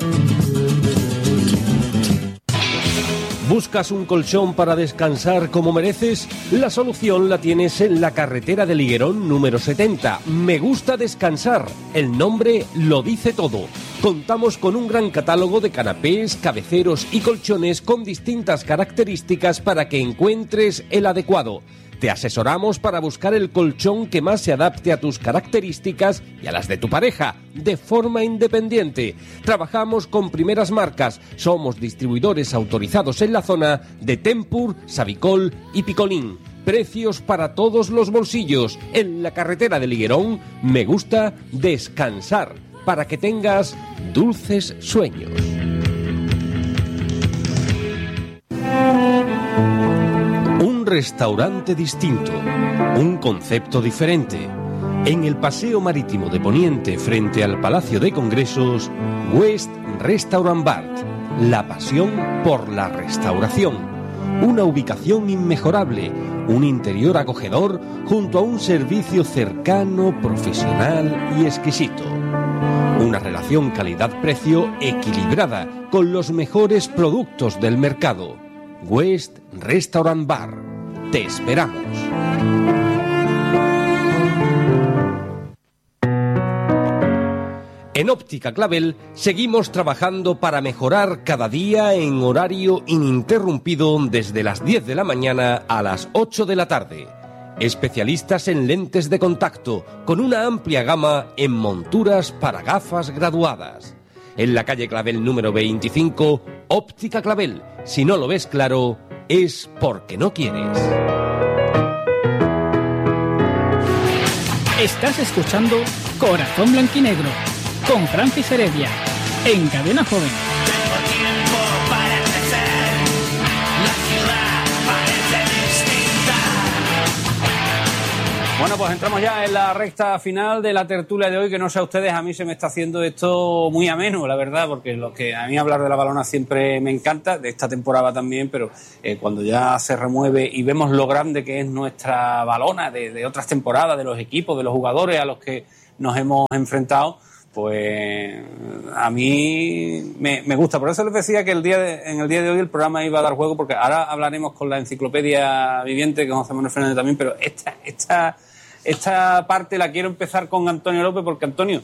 ¿Buscas un colchón para descansar como mereces? La solución la tienes en la carretera de Liguerón número 70. Me gusta descansar. El nombre lo dice todo. Contamos con un gran catálogo de canapés, cabeceros y colchones con distintas características para que encuentres el adecuado. Te asesoramos para buscar el colchón que más se adapte a tus características y a las de tu pareja, de forma independiente. Trabajamos con primeras marcas. Somos distribuidores autorizados en la zona de Tempur, Savicol y Picolín. Precios para todos los bolsillos. En la carretera de Liguerón, me gusta descansar para que tengas dulces sueños. Un restaurante distinto, un concepto diferente. En el Paseo Marítimo de Poniente, frente al Palacio de Congresos, West Restaurant Bar, la pasión por la restauración. Una ubicación inmejorable, un interior acogedor junto a un servicio cercano, profesional y exquisito. Una relación calidad-precio equilibrada con los mejores productos del mercado. West Restaurant Bar. Te esperamos. En Óptica Clavel seguimos trabajando para mejorar cada día en horario ininterrumpido desde las 10 de la mañana a las 8 de la tarde. Especialistas en lentes de contacto con una amplia gama en monturas para gafas graduadas. En la calle Clavel número 25, Óptica Clavel. Si no lo ves claro, es porque no quieres. Estás escuchando Corazón Blanquinegro con Francis Heredia en Cadena Joven. Bueno, pues entramos ya en la recta final de la tertulia de hoy, que no sé a ustedes, a mí se me está haciendo esto muy ameno, la verdad, porque lo que a mí hablar de la balona siempre me encanta, de esta temporada también, pero cuando ya se remueve y vemos lo grande que es nuestra balona de otras temporadas, de los equipos, de los jugadores a los que nos hemos enfrentado, pues a mí me gusta. Por eso les decía que en el día de hoy el programa iba a dar juego, porque ahora hablaremos con la enciclopedia viviente, que José Manuel Fernández también, pero esta parte la quiero empezar con Antonio López, porque Antonio,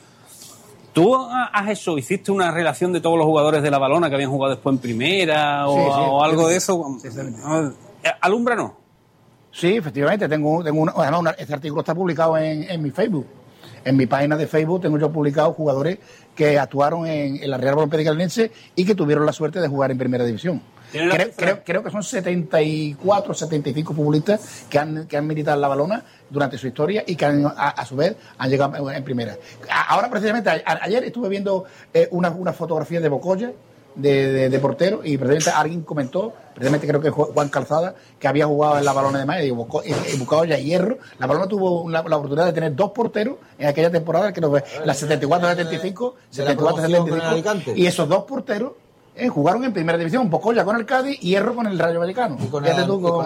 tú hiciste una relación de todos los jugadores de la balona que habían jugado después en primera o algo de eso. Sí, Alúmbranos. Sí, efectivamente, tengo este artículo está publicado en mi Facebook. En mi página de Facebook tengo yo publicado jugadores que actuaron en la Real Balonpédica Linense y que tuvieron la suerte de jugar en primera división. Creo que son 74, 75 futbolistas que han militado en la balona durante su historia y que a su vez han llegado en primera. Ahora, precisamente, ayer estuve viendo una fotografía de Bocoya, de portero, y precisamente alguien comentó, precisamente creo que Juan Calzada, que había jugado en la balona de Málaga, y Bocoya y Hierro. La balona tuvo la oportunidad de tener dos porteros en aquella temporada, que la 74-75, 74-75, y esos dos porteros jugaron en primera división, Bocoya con el Cádiz y Hierro con el Rayo Vallecano. Y con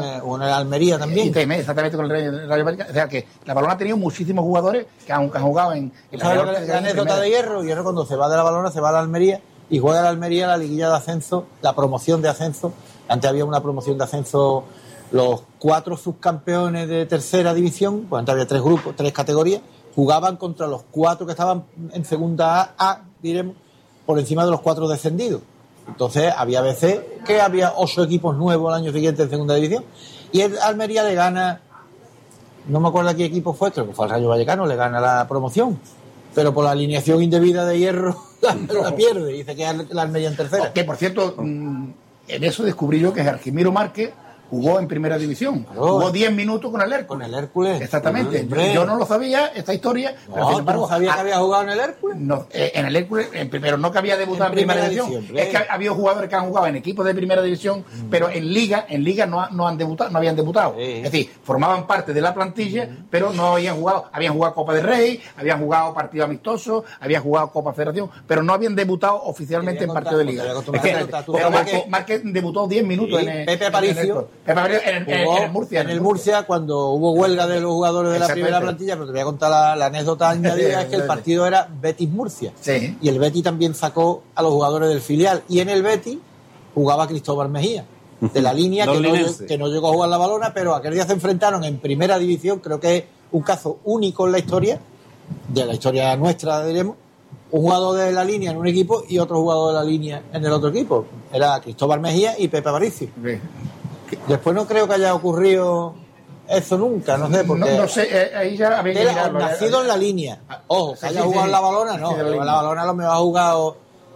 el Almería también. Exactamente, con el Rayo Vallecano. O sea que la balona ha tenido muchísimos jugadores que han jugado en la anécdota de Hierro cuando se va de la balona, se va a la Almería y juega la Almería la liguilla de ascenso, la promoción de ascenso. Antes había una promoción de ascenso, los 4 subcampeones de tercera división, pues antes había 3 grupos, 3 categorías, jugaban contra los 4 que estaban en segunda A, diremos, por encima de los 4 descendidos. Entonces había veces que había 8 equipos nuevos el año siguiente en segunda división, y el Almería le gana, no me acuerdo a qué equipo fue, creo que fue al Rayo Vallecano, le gana la promoción, pero por la alineación indebida de Hierro la pierde, dice que es la Almería en tercera. Que por cierto, en eso descubrí yo que Arquimiro Márquez jugó en primera división. Jugó 10 minutos con el Hércules. Con el Hércules. Exactamente. Yo no lo sabía, esta historia. Pero sin embargo, ¿sabía que había jugado en el Hércules? No, en el Hércules, pero no que había debutado en primera división. Es que había jugadores que han jugado en equipos de primera división, pero en liga no han debutado, no habían debutado. Es decir, formaban parte de la plantilla, pero no habían jugado Copa del Rey, habían jugado partido amistoso, habían jugado Copa Federación, pero no habían debutado oficialmente en partido de liga. Pero Márquez debutó 10 minutos en Pepe Aparicio. En el Murcia. En el Murcia, cuando hubo huelga de los jugadores de la primera plantilla, pero te voy a contar la anécdota añadida, es que el partido era Betis-Murcia. Sí. Y el Betis también sacó a los jugadores del filial. Y en el Betis jugaba Cristóbal Mejía, de la línea, que no llegó a jugar la balona, pero aquel día se enfrentaron en primera división. Creo que es un caso único en la historia, de la historia nuestra, diremos. Un jugador de la línea en un equipo y otro jugador de la línea en el otro equipo. Era Cristóbal Mejía y Pepe Aparicio. Sí. Después no creo que haya ocurrido eso nunca, no sé, porque... No sé, ahí ya había que mirarlo. Nacido en la línea. Ojo, que haya jugado en la balona, no. En la balona lo mejor ha jugado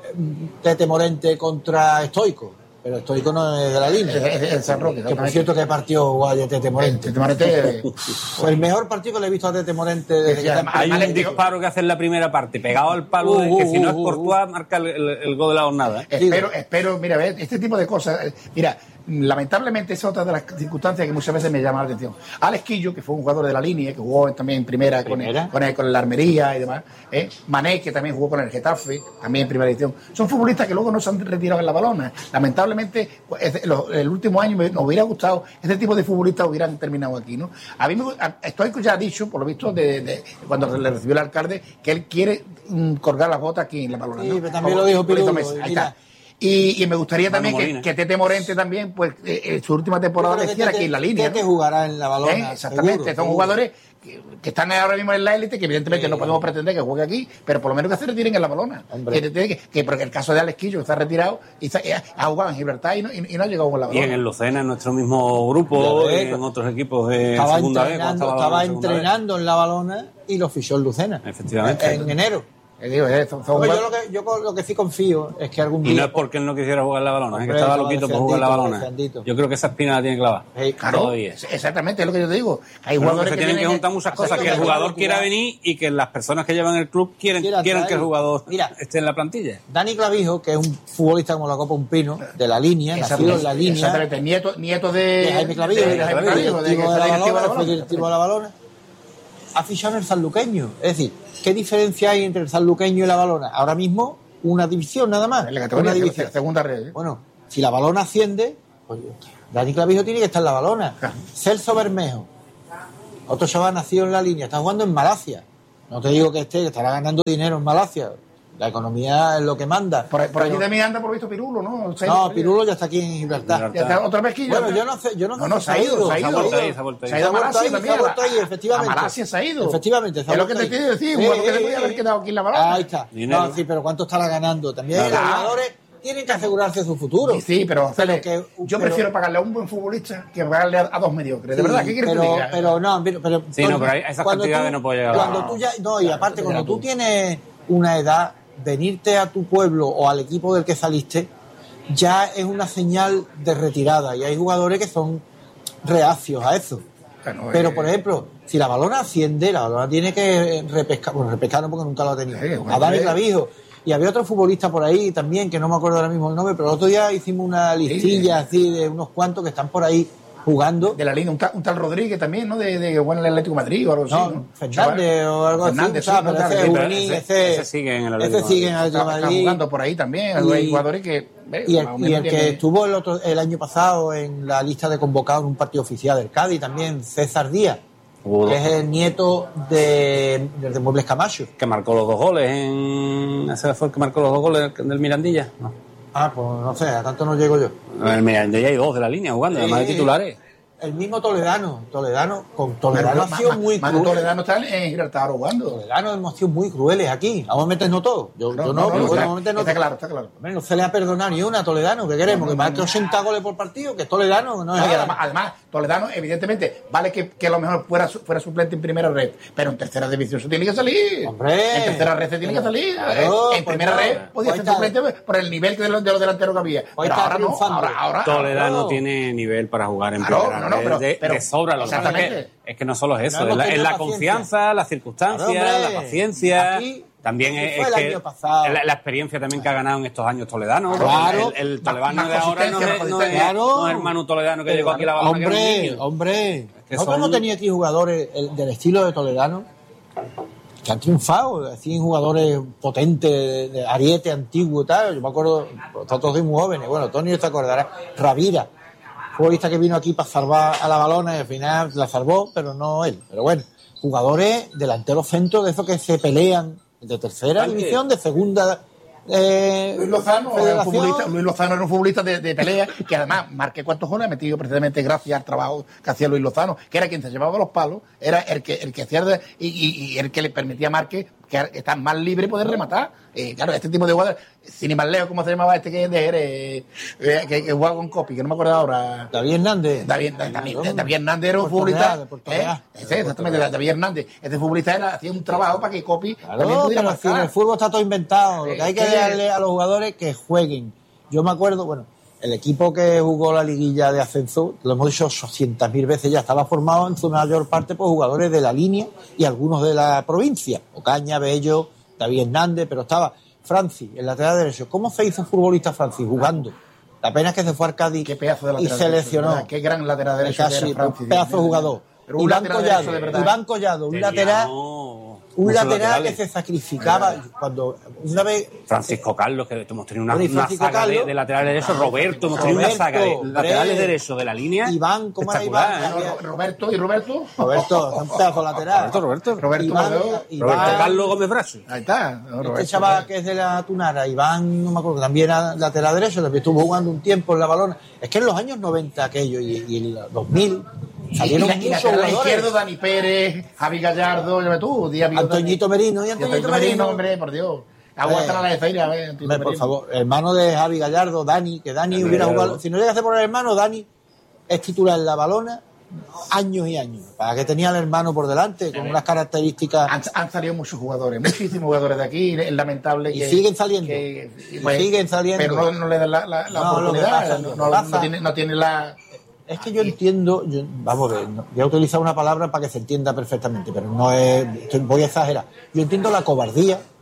Tete Morente contra Stoico, pero Stoico no es de la línea. Es San Roque. Que por cierto, ¿qué partido jugó de Tete Morente? Tete Morente... el mejor partido que le he visto a Tete Morente desde que está... Hay un disparo que hace en la primera parte, pegado al palo, que si no es Courtois, marca el gol de la jornada. Espero, mira, este tipo de cosas... Mira, lamentablemente es otra de las circunstancias que muchas veces me llama la atención. Alex Quillo, que fue un jugador de la línea, que jugó también en primera con la Armería y demás. Mané, que también jugó con el Getafe, también en primera edición. Son futbolistas que luego no se han retirado en la balona. Lamentablemente, el último año nos hubiera gustado, este tipo de futbolistas hubieran terminado aquí, ¿no? A mí Stoico ya ha dicho, por lo visto, cuando le recibió el alcalde, que él quiere colgar las botas aquí en la balona. Sí, ¿no? Pero también lo dijo Piludo. Ahí está. Y me gustaría también que Tete Morente también, pues, su última temporada le hiciera aquí en la línea. Tete jugará en la balona. Exactamente, son jugadores que están ahora mismo en la élite, que evidentemente no podemos pretender que juegue aquí, pero por lo menos que se retiren en la balona. Porque el caso de Alex Quillo, que está retirado, y ha jugado en Gibraltar y no ha llegado con la balona. Y en el Lucena, en nuestro mismo grupo, y en otros equipos de segunda vez. Estaba entrenando en la balona y lo fichó el Lucena. Efectivamente. En enero. Yo lo que sí confío es que algún día... Y no es porque él no quisiera jugar la balona, es que estaba loquito por jugar la balona. Yo creo que esa espina la tiene clavada. Claro, exactamente, es lo que yo te digo. Hay jugadores que tienen que juntar muchas cosas, que el jugador quiera venir y que las personas que llevan el club quieren que el jugador esté en la plantilla. Dani Clavijo, que es un futbolista como la Copa Un Pino, de la línea, nacido en la línea. Nieto de Jaime Clavijo, de directivo de la balona. ha fichado en el sanluqueño. Es decir, ¿qué diferencia hay entre el sanluqueño y la Valona? Ahora mismo, una división nada más. En la categoría una división. segunda red. Bueno, si la Valona asciende, pues Dani Clavijo tiene que estar en la Valona. Celso Bermejo, otro chaval nacido en la línea, está jugando en Malasia. No te digo que estará ganando dinero en Malasia. La economía es lo que manda. Por allí también anda por visto Pirulo, ¿no? No, Pirulo ya está aquí en Gibraltar. Otra vez que bueno, yo no sé. No, se ha ido. Se ha ido a Malasia también. Efectivamente. A Malasia se ha ido. Efectivamente. Es lo que te quiero decir. Un jugador que debería haber quedado aquí en la Valona. Ahí está. No, sí, pero ¿cuánto estará ganando? También los jugadores tienen que asegurarse su futuro. Sí, pero yo prefiero pagarle a un buen futbolista que pagarle a dos mediocres. De verdad, ¿qué quieres que te diga? Pero sí, no, pero a esas cantidades no puede llegar. Cuando tú ya, no, y aparte, cuando tú tienes una edad, venirte a tu pueblo o al equipo del que saliste ya es una señal de retirada, y hay jugadores que son reacios a eso. Pero, por ejemplo, si la Valona asciende, la Valona tiene que repescar no, porque nunca lo ha tenido, a Dani Clavijo. Y había otro futbolista por ahí también, que no me acuerdo ahora mismo el nombre, pero el otro día hicimos una listilla así de unos cuantos que están por ahí jugando. De la línea, un tal Rodríguez también, ¿no? De bueno, el Atlético de Madrid o algo así, ¿no? Fernández o algo Fernández, así. Ese sigue en el Atlético de Madrid. Está jugando por ahí también. Hay jugadores que... Y el que estuvo el año pasado en la lista de convocados en un partido oficial del Cádiz también, César Díaz, que es el nieto de Muebles Camacho. Que marcó los 2 goles ese fue el que marcó los 2 goles del Mirandilla. No. Pues no sé, a tanto no llego yo. En el Mirandilla hay 2 de la línea jugando, además de titulares. El mismo Toledano ha sido muy cruel. Toledano está en Gibraltar jugando. Toledano hemos sido muy crueles aquí. A momentos no todos. Está claro. No se le ha perdonado ni una a Toledano. ¿Qué queremos? ¿Que marque 80 goles por partido? Que es Toledano. No es además, Toledano, evidentemente, vale que a lo mejor fuera suplente en primera red, pero en tercera división se tiene que salir. Hombre. En tercera red se tiene que salir. Claro, en primera red podía ser suplente por el nivel de los delanteros que había. Pero ahora no. Ahora Toledano tiene nivel para jugar en primera red. Pero sobra. Lo que pasa es que no solo es eso, es la confianza, las circunstancias, la paciencia. También es que la experiencia también que ha ganado en estos años Toledano. Claro. El Toledano de ahora no es el Manu Toledano que llegó aquí a la Valona. Hombre. Nosotros hemos tenido aquí jugadores del estilo de Toledano que han triunfado, así jugadores potentes, de ariete antiguo y tal. Yo me acuerdo, todos soy muy jóvenes. Bueno, Tony te acordará. Ravira, futbolista que vino aquí para salvar a la Valona y al final la salvó, pero no él. Pero bueno, jugadores delanteros centros de esos que se pelean de tercera división, de segunda. Luis Lozano era un futbolista de pelea que además marqué cuántos goles ha metido precisamente gracias al trabajo que hacía Luis Lozano, que era quien se llevaba los palos, era el que hacía y el que le permitía a Márquez que está más libre y poder rematar. Claro, este tipo de jugadores, sin ir más lejos, ¿cómo se llamaba este que es de Jerez? Que jugaba con Copi, que no me acuerdo ahora. David Hernández. David Hernández era un futbolista. Exactamente, David Hernández. Este futbolista hacía un trabajo para que Copi también pudiera marcar. El fútbol está todo inventado. Lo que hay que darle a los jugadores que jueguen. Yo me acuerdo, bueno, el equipo que jugó la liguilla de ascenso, lo hemos dicho 800.000 veces ya, estaba formado en su mayor parte por jugadores de la línea y algunos de la provincia. Ocaña, Bello, David Hernández, pero estaba Francis, el lateral derecho. ¿Cómo se hizo futbolista Francis? Jugando. La pena es que se fue al Cádiz y se lesionó. Qué gran lateral derecho era Francis. Un pedazo de jugador. Iván Collado, un lateral... Un lateral que se sacrificaba cuando una vez... Francisco Carlos, que hemos tenido una saga de laterales derechos. Roberto, hemos tenido una saga de laterales derechos de la línea. Iván, ¿cómo era Iván? Roberto, un pedazo lateral. Roberto Carlos Gómez Brazo. Ahí está. Este chaval que es de la Tunara, Iván, no me acuerdo, también era lateral derecho, también estuvo jugando un tiempo en la Valona. Es que en los años 90 aquello y en los 2000... salieron muchos jugadores. Izquierdo, Dani Pérez, Javi Gallardo, Antoñito Merino y Antoñito Merino, hombre, por Dios. Aguanta la feria, por favor, hermano de Javi Gallardo, Dani, que Dani hubiera jugado. Si no llegase por el hermano, Dani es titular en la Valona años y años. Para que tenía al hermano por delante, con unas características. Han salido muchos jugadores, muchísimos jugadores de aquí, es lamentable. Y siguen saliendo. Siguen saliendo. Pero no le dan la oportunidad, no tiene la. Es que yo entiendo, vamos a ver, voy a utilizar una palabra para que se entienda perfectamente, pero no es, voy a exagerar. Yo entiendo la cobardía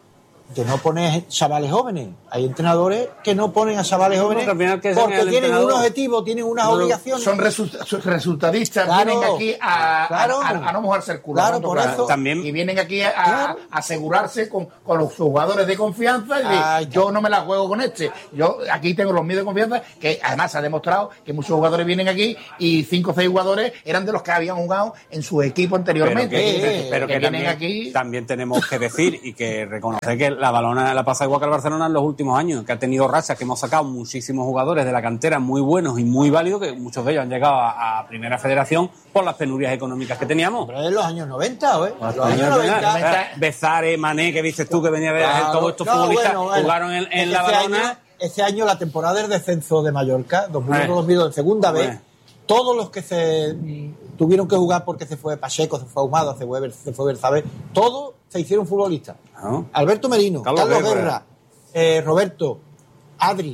de no poner chavales jóvenes. Hay entrenadores que no ponen a chavales jóvenes porque tienen un objetivo, tienen unas obligaciones. Son resultadistas, vienen aquí a no mojarse el culo. Claro, por eso. También. Y vienen aquí a asegurarse con los jugadores de confianza. Yo no me la juego con este. Yo aquí tengo los míos de confianza, que además se ha demostrado que muchos jugadores vienen aquí y 5 o 6 jugadores eran de los que habían jugado en su equipo anteriormente. Pero que vienen aquí. También tenemos que decir y que reconocer que la Balona la pasa igual que el Barcelona en los últimos años, que ha tenido rachas, que hemos sacado muchísimos jugadores de la cantera muy buenos y muy válidos, que muchos de ellos han llegado a Primera Federación por las penurias económicas que teníamos. Pero en los años 90, ¿eh? Los años 90. Bezare, Mané, que dices tú que venía a ver todos estos futbolistas jugaron en la Balona. Ese año, la temporada del descenso de Mallorca, 2001-2002, en segunda vez, todos los que se tuvieron que jugar porque se fue Pacheco, se fue Ahumada, se fue Berzabe, todos se hicieron futbolistas. Alberto Merino, Carlos Guerra, Roberto, Adri,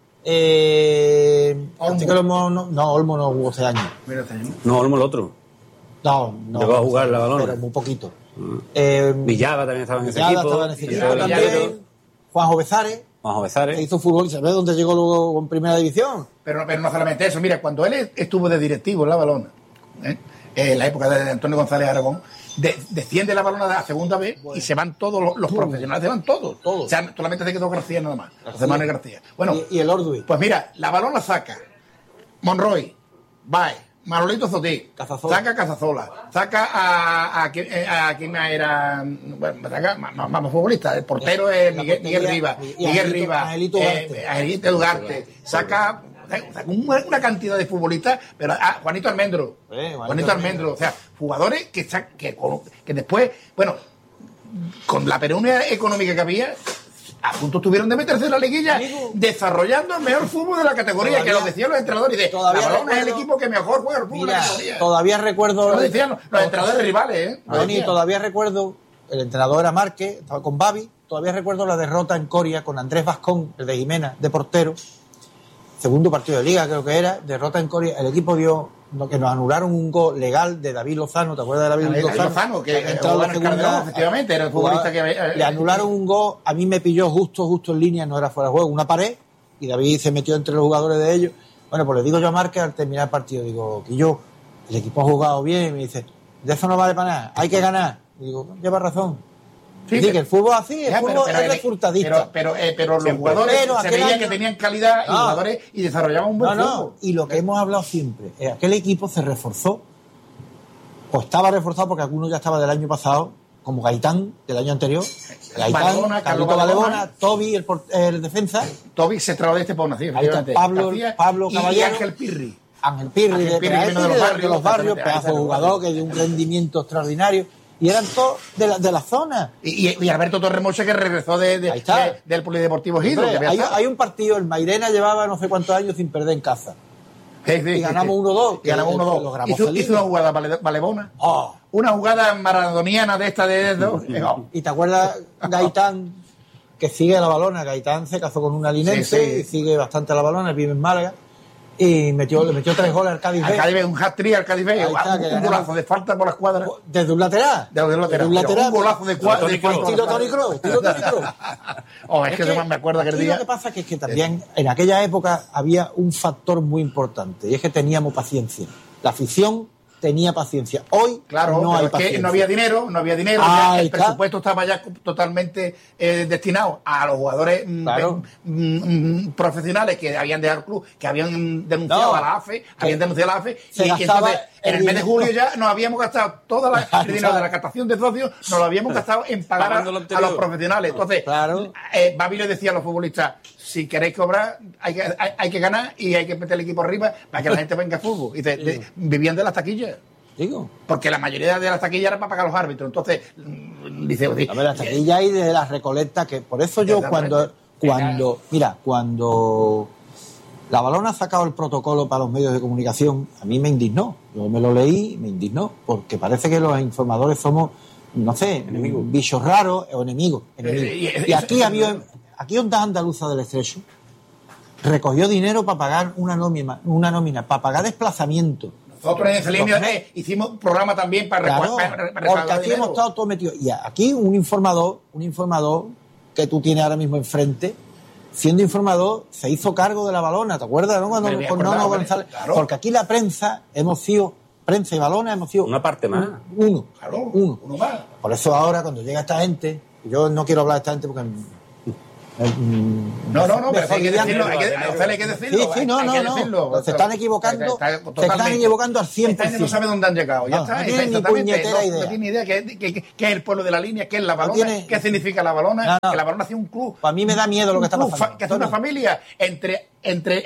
Olmo no jugó ese año. No, Olmo el otro. No. Llegó a jugar la Balona. Pero muy poquito. Villava también estaba en ese equipo. También. Juanjo Bezares. Se hizo futbolista. ¿Ves dónde llegó luego en Primera División? Pero no solamente eso. Mira, cuando él estuvo de directivo en la Balona, en la época de Antonio González Aragón, desciende la Balona de la segunda vez y se van todos los profesionales, se van todos. O sea, solamente se quedó García nada más. José Manuel García. Bueno, ¿Y el Orduy? Pues mira, la Balona saca Monroy, Baez, Manolito Zotí, saca Casasola, saca a quien era, bueno, saca más futbolista, el portero es Miguel Rivas, Angelito Ugarte, saca una cantidad de futbolistas, pero Juanito Almendro, o sea, jugadores que después, bueno, con la penuria económica que había, a punto estuvieron de meterse en la liguilla, desarrollando el mejor fútbol de la categoría, que lo decían los entrenadores, y la Balona es el equipo que mejor juega el fútbol de la categoría. Todavía recuerdo... Lo decían los entrenadores rivales, todavía recuerdo, el entrenador era Márquez, estaba con Babi, todavía recuerdo la derrota en Coria con Andrés Vascón, el de Jimena, de portero, segundo partido de liga creo que era, derrota en Coria, el equipo dio... que nos anularon un gol legal de David Lozano, ¿te acuerdas de David Lozano? Que entró en Cardenal, efectivamente, era el futbolista que... Le anularon un gol, a mí me pilló justo en línea, no era fuera de juego, una pared, y David se metió entre los jugadores de ellos. Bueno, pues le digo yo a Márquez al terminar el partido, digo, Quillo, el equipo ha jugado bien, y me dice, de eso no vale para nada, hay que ganar. Y digo, lleva razón. Sí, que el fútbol así, el fútbol es resultadista. Pero los jugadores se veía que tenían calidad y jugadores y desarrollaban un buen fútbol. Y lo que hemos hablado siempre, aquel equipo se reforzó, o estaba reforzado porque algunos ya estaba del año pasado, como Gaitán, del año anterior. Gaitán, Carlito Valebona, Toby, el defensa. Toby se trasladó de Estepona, sí, Pablo Caballero. Y Ángel Pirri. De los barrios, pedazo de jugador que dio un rendimiento extraordinario. Y eran todos de la zona. Y Alberto Torremocha, que regresó del Polideportivo Hidro. Hay un partido, el Mairena llevaba no sé cuántos años sin perder en casa. Y ganamos 1-2. Hizo una jugada Valebona. Una jugada maradoniana de esta de dos. ¿Y te acuerdas Gaitán, que sigue a la Balona? Gaitán se casó con una linense y sigue bastante a la Balona, vive en Málaga. Y le metió 3 goles al Cádiz B. Un hat-trick al Cádiz B. Un golazo de falta por la escuadra. Desde un lateral. Un golazo de cuadra. Estilo Toni Kroos. Es que me acuerdo aquel día. Lo que pasa es que también en aquella época había un factor muy importante, y es que teníamos paciencia. La afición tenía paciencia. Hoy no hay paciencia. Que no había dinero, el presupuesto estaba ya totalmente destinado a los jugadores profesionales que habían dejado el club, que habían denunciado a la AFE, y entonces en el mes de julio ya nos habíamos gastado todo el dinero de la captación de socios, nos lo habíamos gastado en pagar a los profesionales. Entonces, Babi le decía a los futbolistas, si queréis cobrar, hay que ganar y hay que meter el equipo arriba para que la gente venga a fútbol. Y vivían de las taquillas. Porque la mayoría de las taquillas eran para pagar a los árbitros. Entonces, dice... A ver, las taquillas y de las recolectas, que por eso yo cuando la Balona ha sacado el protocolo para los medios de comunicación, a mí me indignó. Yo me lo leí, me indignó, porque parece que los informadores somos, no sé, bichos raros o enemigos. Y aquí Ondas Andaluza del Estrecho recogió dinero para pagar una nómina, para pagar desplazamiento. Nosotros en esa línea hicimos un programa también para porque aquí hemos estado todos metidos. Y aquí un informador que tú tienes ahora mismo enfrente, siendo informador, se hizo cargo de la balona, ¿te acuerdas? ¿No? Cuando con Nono González. Claro. Porque aquí la prensa hemos sido, prensa y balona hemos sido... Una parte más. Uno más. Por eso ahora, cuando llega esta gente, yo no quiero hablar de esta gente porque... No, pero hay que decirlo, hay que decirlo. Sí, no. Se están equivocando, se están equivocando al 100%. Esta gente no sabe dónde han llegado, ya está. No tiene ni puñetera idea. No tiene idea qué es el pueblo de la línea, qué es la balona, qué significa la balona, que la balona ha sido un club. Para mí me da miedo lo que está pasando. Que hace una familia entre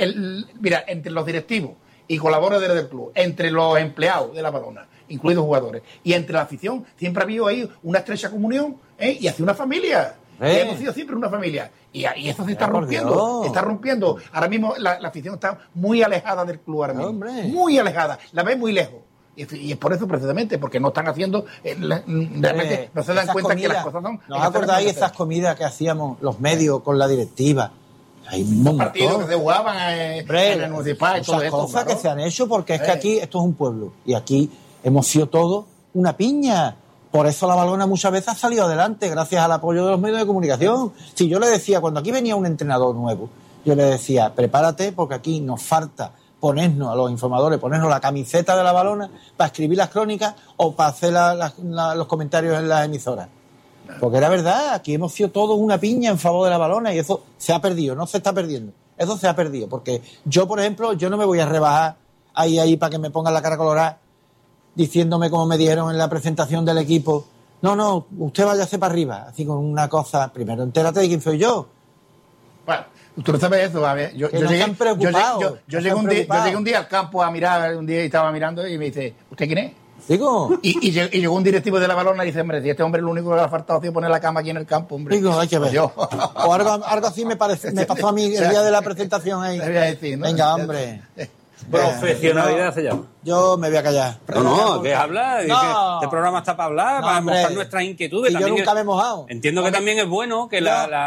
los directivos y colaboradores del club, entre los empleados de la balona, incluidos jugadores, y entre la afición, siempre ha habido ahí una estrecha comunión, y hace una familia. Hemos sido siempre una familia. Y eso se está rompiendo. Está rompiendo. Ahora mismo la afición está muy alejada del club ahora mismo. Muy alejada. La ve muy lejos. Y es por eso precisamente, porque no están haciendo... realmente no se dan cuenta que las cosas son... ¿No os acordáis esas comidas que hacíamos los medios con la directiva? Hay un partidos que se jugaban en el municipal y todo esas esto. Cosas que se han hecho porque es que aquí esto es un pueblo. Y aquí hemos sido todos una piña. Por eso la balona muchas veces ha salido adelante, gracias al apoyo de los medios de comunicación. Si yo le decía, cuando aquí venía un entrenador nuevo, yo le decía, prepárate porque aquí nos falta ponernos a los informadores, ponernos la camiseta de la balona para escribir las crónicas o para hacer los comentarios en las emisoras. Porque era verdad, aquí hemos sido todos una piña en favor de la balona y eso se ha perdido, no se está perdiendo. Eso se ha perdido, porque yo, por ejemplo, yo no me voy a rebajar ahí para que me pongan la cara colorada diciéndome como me dijeron en la presentación del equipo, no, usted váyase para arriba, así con una cosa, primero entérate de quién soy yo. Bueno, tú no sabes eso, a ver, yo llegué un día al campo a mirar, un día y estaba mirando y me dice, ¿usted quién es? Digo. Y llegó un directivo de la balona y dice, hombre, si este hombre es lo único que le ha faltado es poner la cama aquí en el campo, hombre. Digo, hay que ver. O algo así me pasó a mí el día de la presentación ahí. Decir, ¿no? Venga, hombre. Profesionalidad se llama. Yo me voy a callar. No, ¿qué habla? No. Este programa está para hablar, para mostrar nuestras inquietudes. Y yo nunca me he mojado. Entiendo que también es bueno que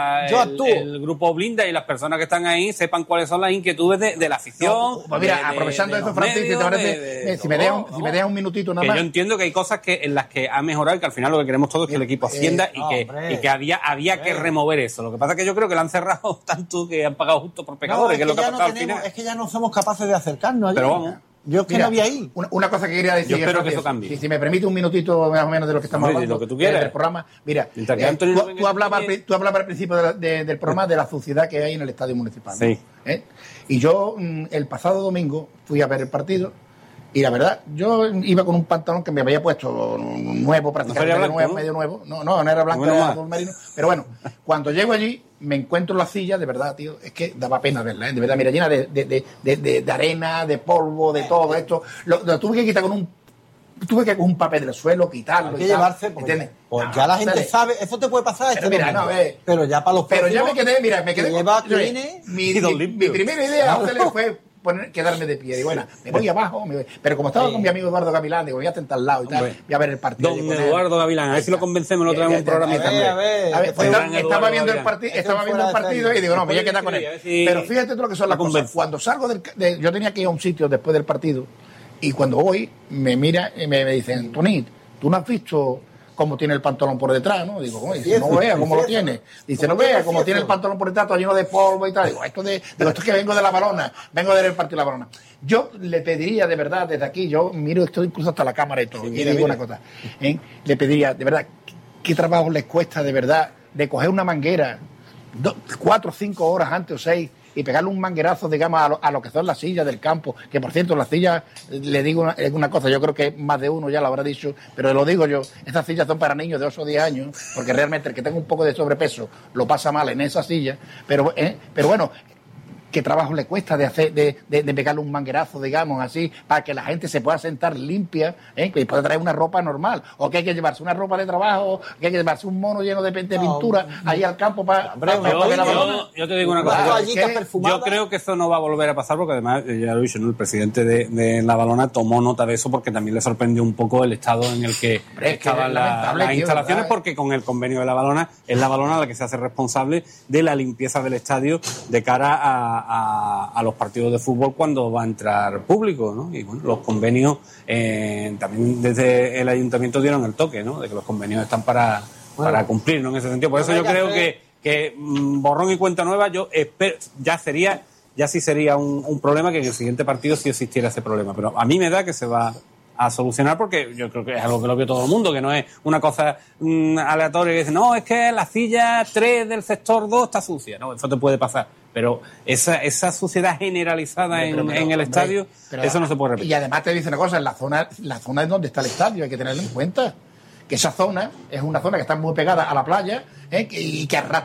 el grupo Blinda y las personas que están ahí sepan cuáles son las inquietudes de la afición. Pues mira, aprovechando eso, Francisco, si me dejas un minutito nada más. Yo entiendo que hay cosas en las que ha mejorado y que al final lo que queremos todos es que el equipo ascienda y que había que remover eso. Lo que pasa es que yo creo que lo han cerrado tanto que han pagado justo por pecadores, que es lo que ha pasado al final. Es que ya no somos capaces de acercarnos allí. Pero vamos. Yo es que no vi ahí. Una cosa que quería decir. Yo espero que eso cambie. Si me permite un minutito más o menos de lo que estamos hablando. Lo que tú quieras. Del programa. Mira, tú hablabas al principio del programa de la suciedad que hay en el estadio municipal. Sí. Y yo el pasado domingo fui a ver el partido y la verdad, yo iba con un pantalón que me había puesto nuevo, prácticamente medio nuevo. No era blanco, era azul marino. Pero bueno, cuando llego allí me encuentro la silla, de verdad, tío, es que daba pena verla, de verdad, mira, llena de arena, de polvo, de todo esto. Lo tuve que quitar tuve que con un papel del suelo quitarlo. Hay que llevarse, porque ya la gente sabe, eso te puede pasar. Pero ya para los Pero ya me quedé. Mi primera idea fue quedarme de pie. Digo, bueno, me voy abajo. Pero como estaba con mi amigo Eduardo Gavilán, digo, voy a tentar al lado y tal, voy a ver el partido. Don Eduardo Gavilán, a ver si lo convencemos, lo traemos un programa también. Estaba viendo el partido y digo, no, me voy a quedar con él. Pero fíjate todo lo que son las cosas. Cuando salgo yo tenía que ir a un sitio después del partido y cuando voy, me mira y me dicen, Tony, ¿tú no has visto cómo tiene el pantalón por detrás, ¿no? Digo, dice, no vea cómo lo tiene. Dice, no vea cómo tiene el pantalón por detrás, todo lleno de polvo y tal. Digo, esto es que vengo de la balona, vengo de ver el partido de la balona. Yo le pediría, de verdad, desde aquí, yo miro esto incluso hasta la cámara y todo, y digo una cosa, le pediría, de verdad, ¿qué trabajo les cuesta, de verdad, de coger una manguera 4 o 5 horas antes o 6 y pegarle un manguerazo, digamos, a lo que son las sillas del campo, que por cierto, las sillas, le digo una cosa, yo creo que más de uno ya lo habrá dicho, pero lo digo yo, estas sillas son para niños de 8 o 10 años, porque realmente el que tenga un poco de sobrepeso lo pasa mal en esa silla, pero bueno, ¿qué trabajo le cuesta de pegarle un manguerazo, digamos, así, para que la gente se pueda sentar limpia, que pueda traer una ropa normal? O que hay que llevarse una ropa de trabajo, que hay que llevarse un mono lleno de pintura ahí al campo para ver la balona. Yo te digo una cosa. Yo creo que eso no va a volver a pasar porque además, ya lo he dicho, ¿no? El presidente de la balona tomó nota de eso porque también le sorprendió un poco el estado en el que estaban las instalaciones, porque con el convenio de la balona es la balona la que se hace responsable de la limpieza del estadio de cara a los partidos de fútbol cuando va a entrar público, ¿no? Y bueno, los convenios también desde el ayuntamiento dieron el toque, ¿no? De que los convenios están para cumplir, ¿no? En ese sentido. Por eso yo creo que borrón y cuenta nueva, yo espero, ya sí sería un problema que en el siguiente partido sí existiera ese problema. Pero a mí me da que se va a solucionar, porque yo creo que es algo que lo vio todo el mundo, que no es una cosa aleatoria que dice, no, es que la silla 3 del sector 2 está sucia. No, eso te puede pasar. Pero esa suciedad generalizada en el estadio, eso no se puede repetir. Y además te dice una cosa, la zona es donde está el estadio, hay que tenerlo en cuenta. Que esa zona es una zona que está muy pegada a la playa, y que arrastra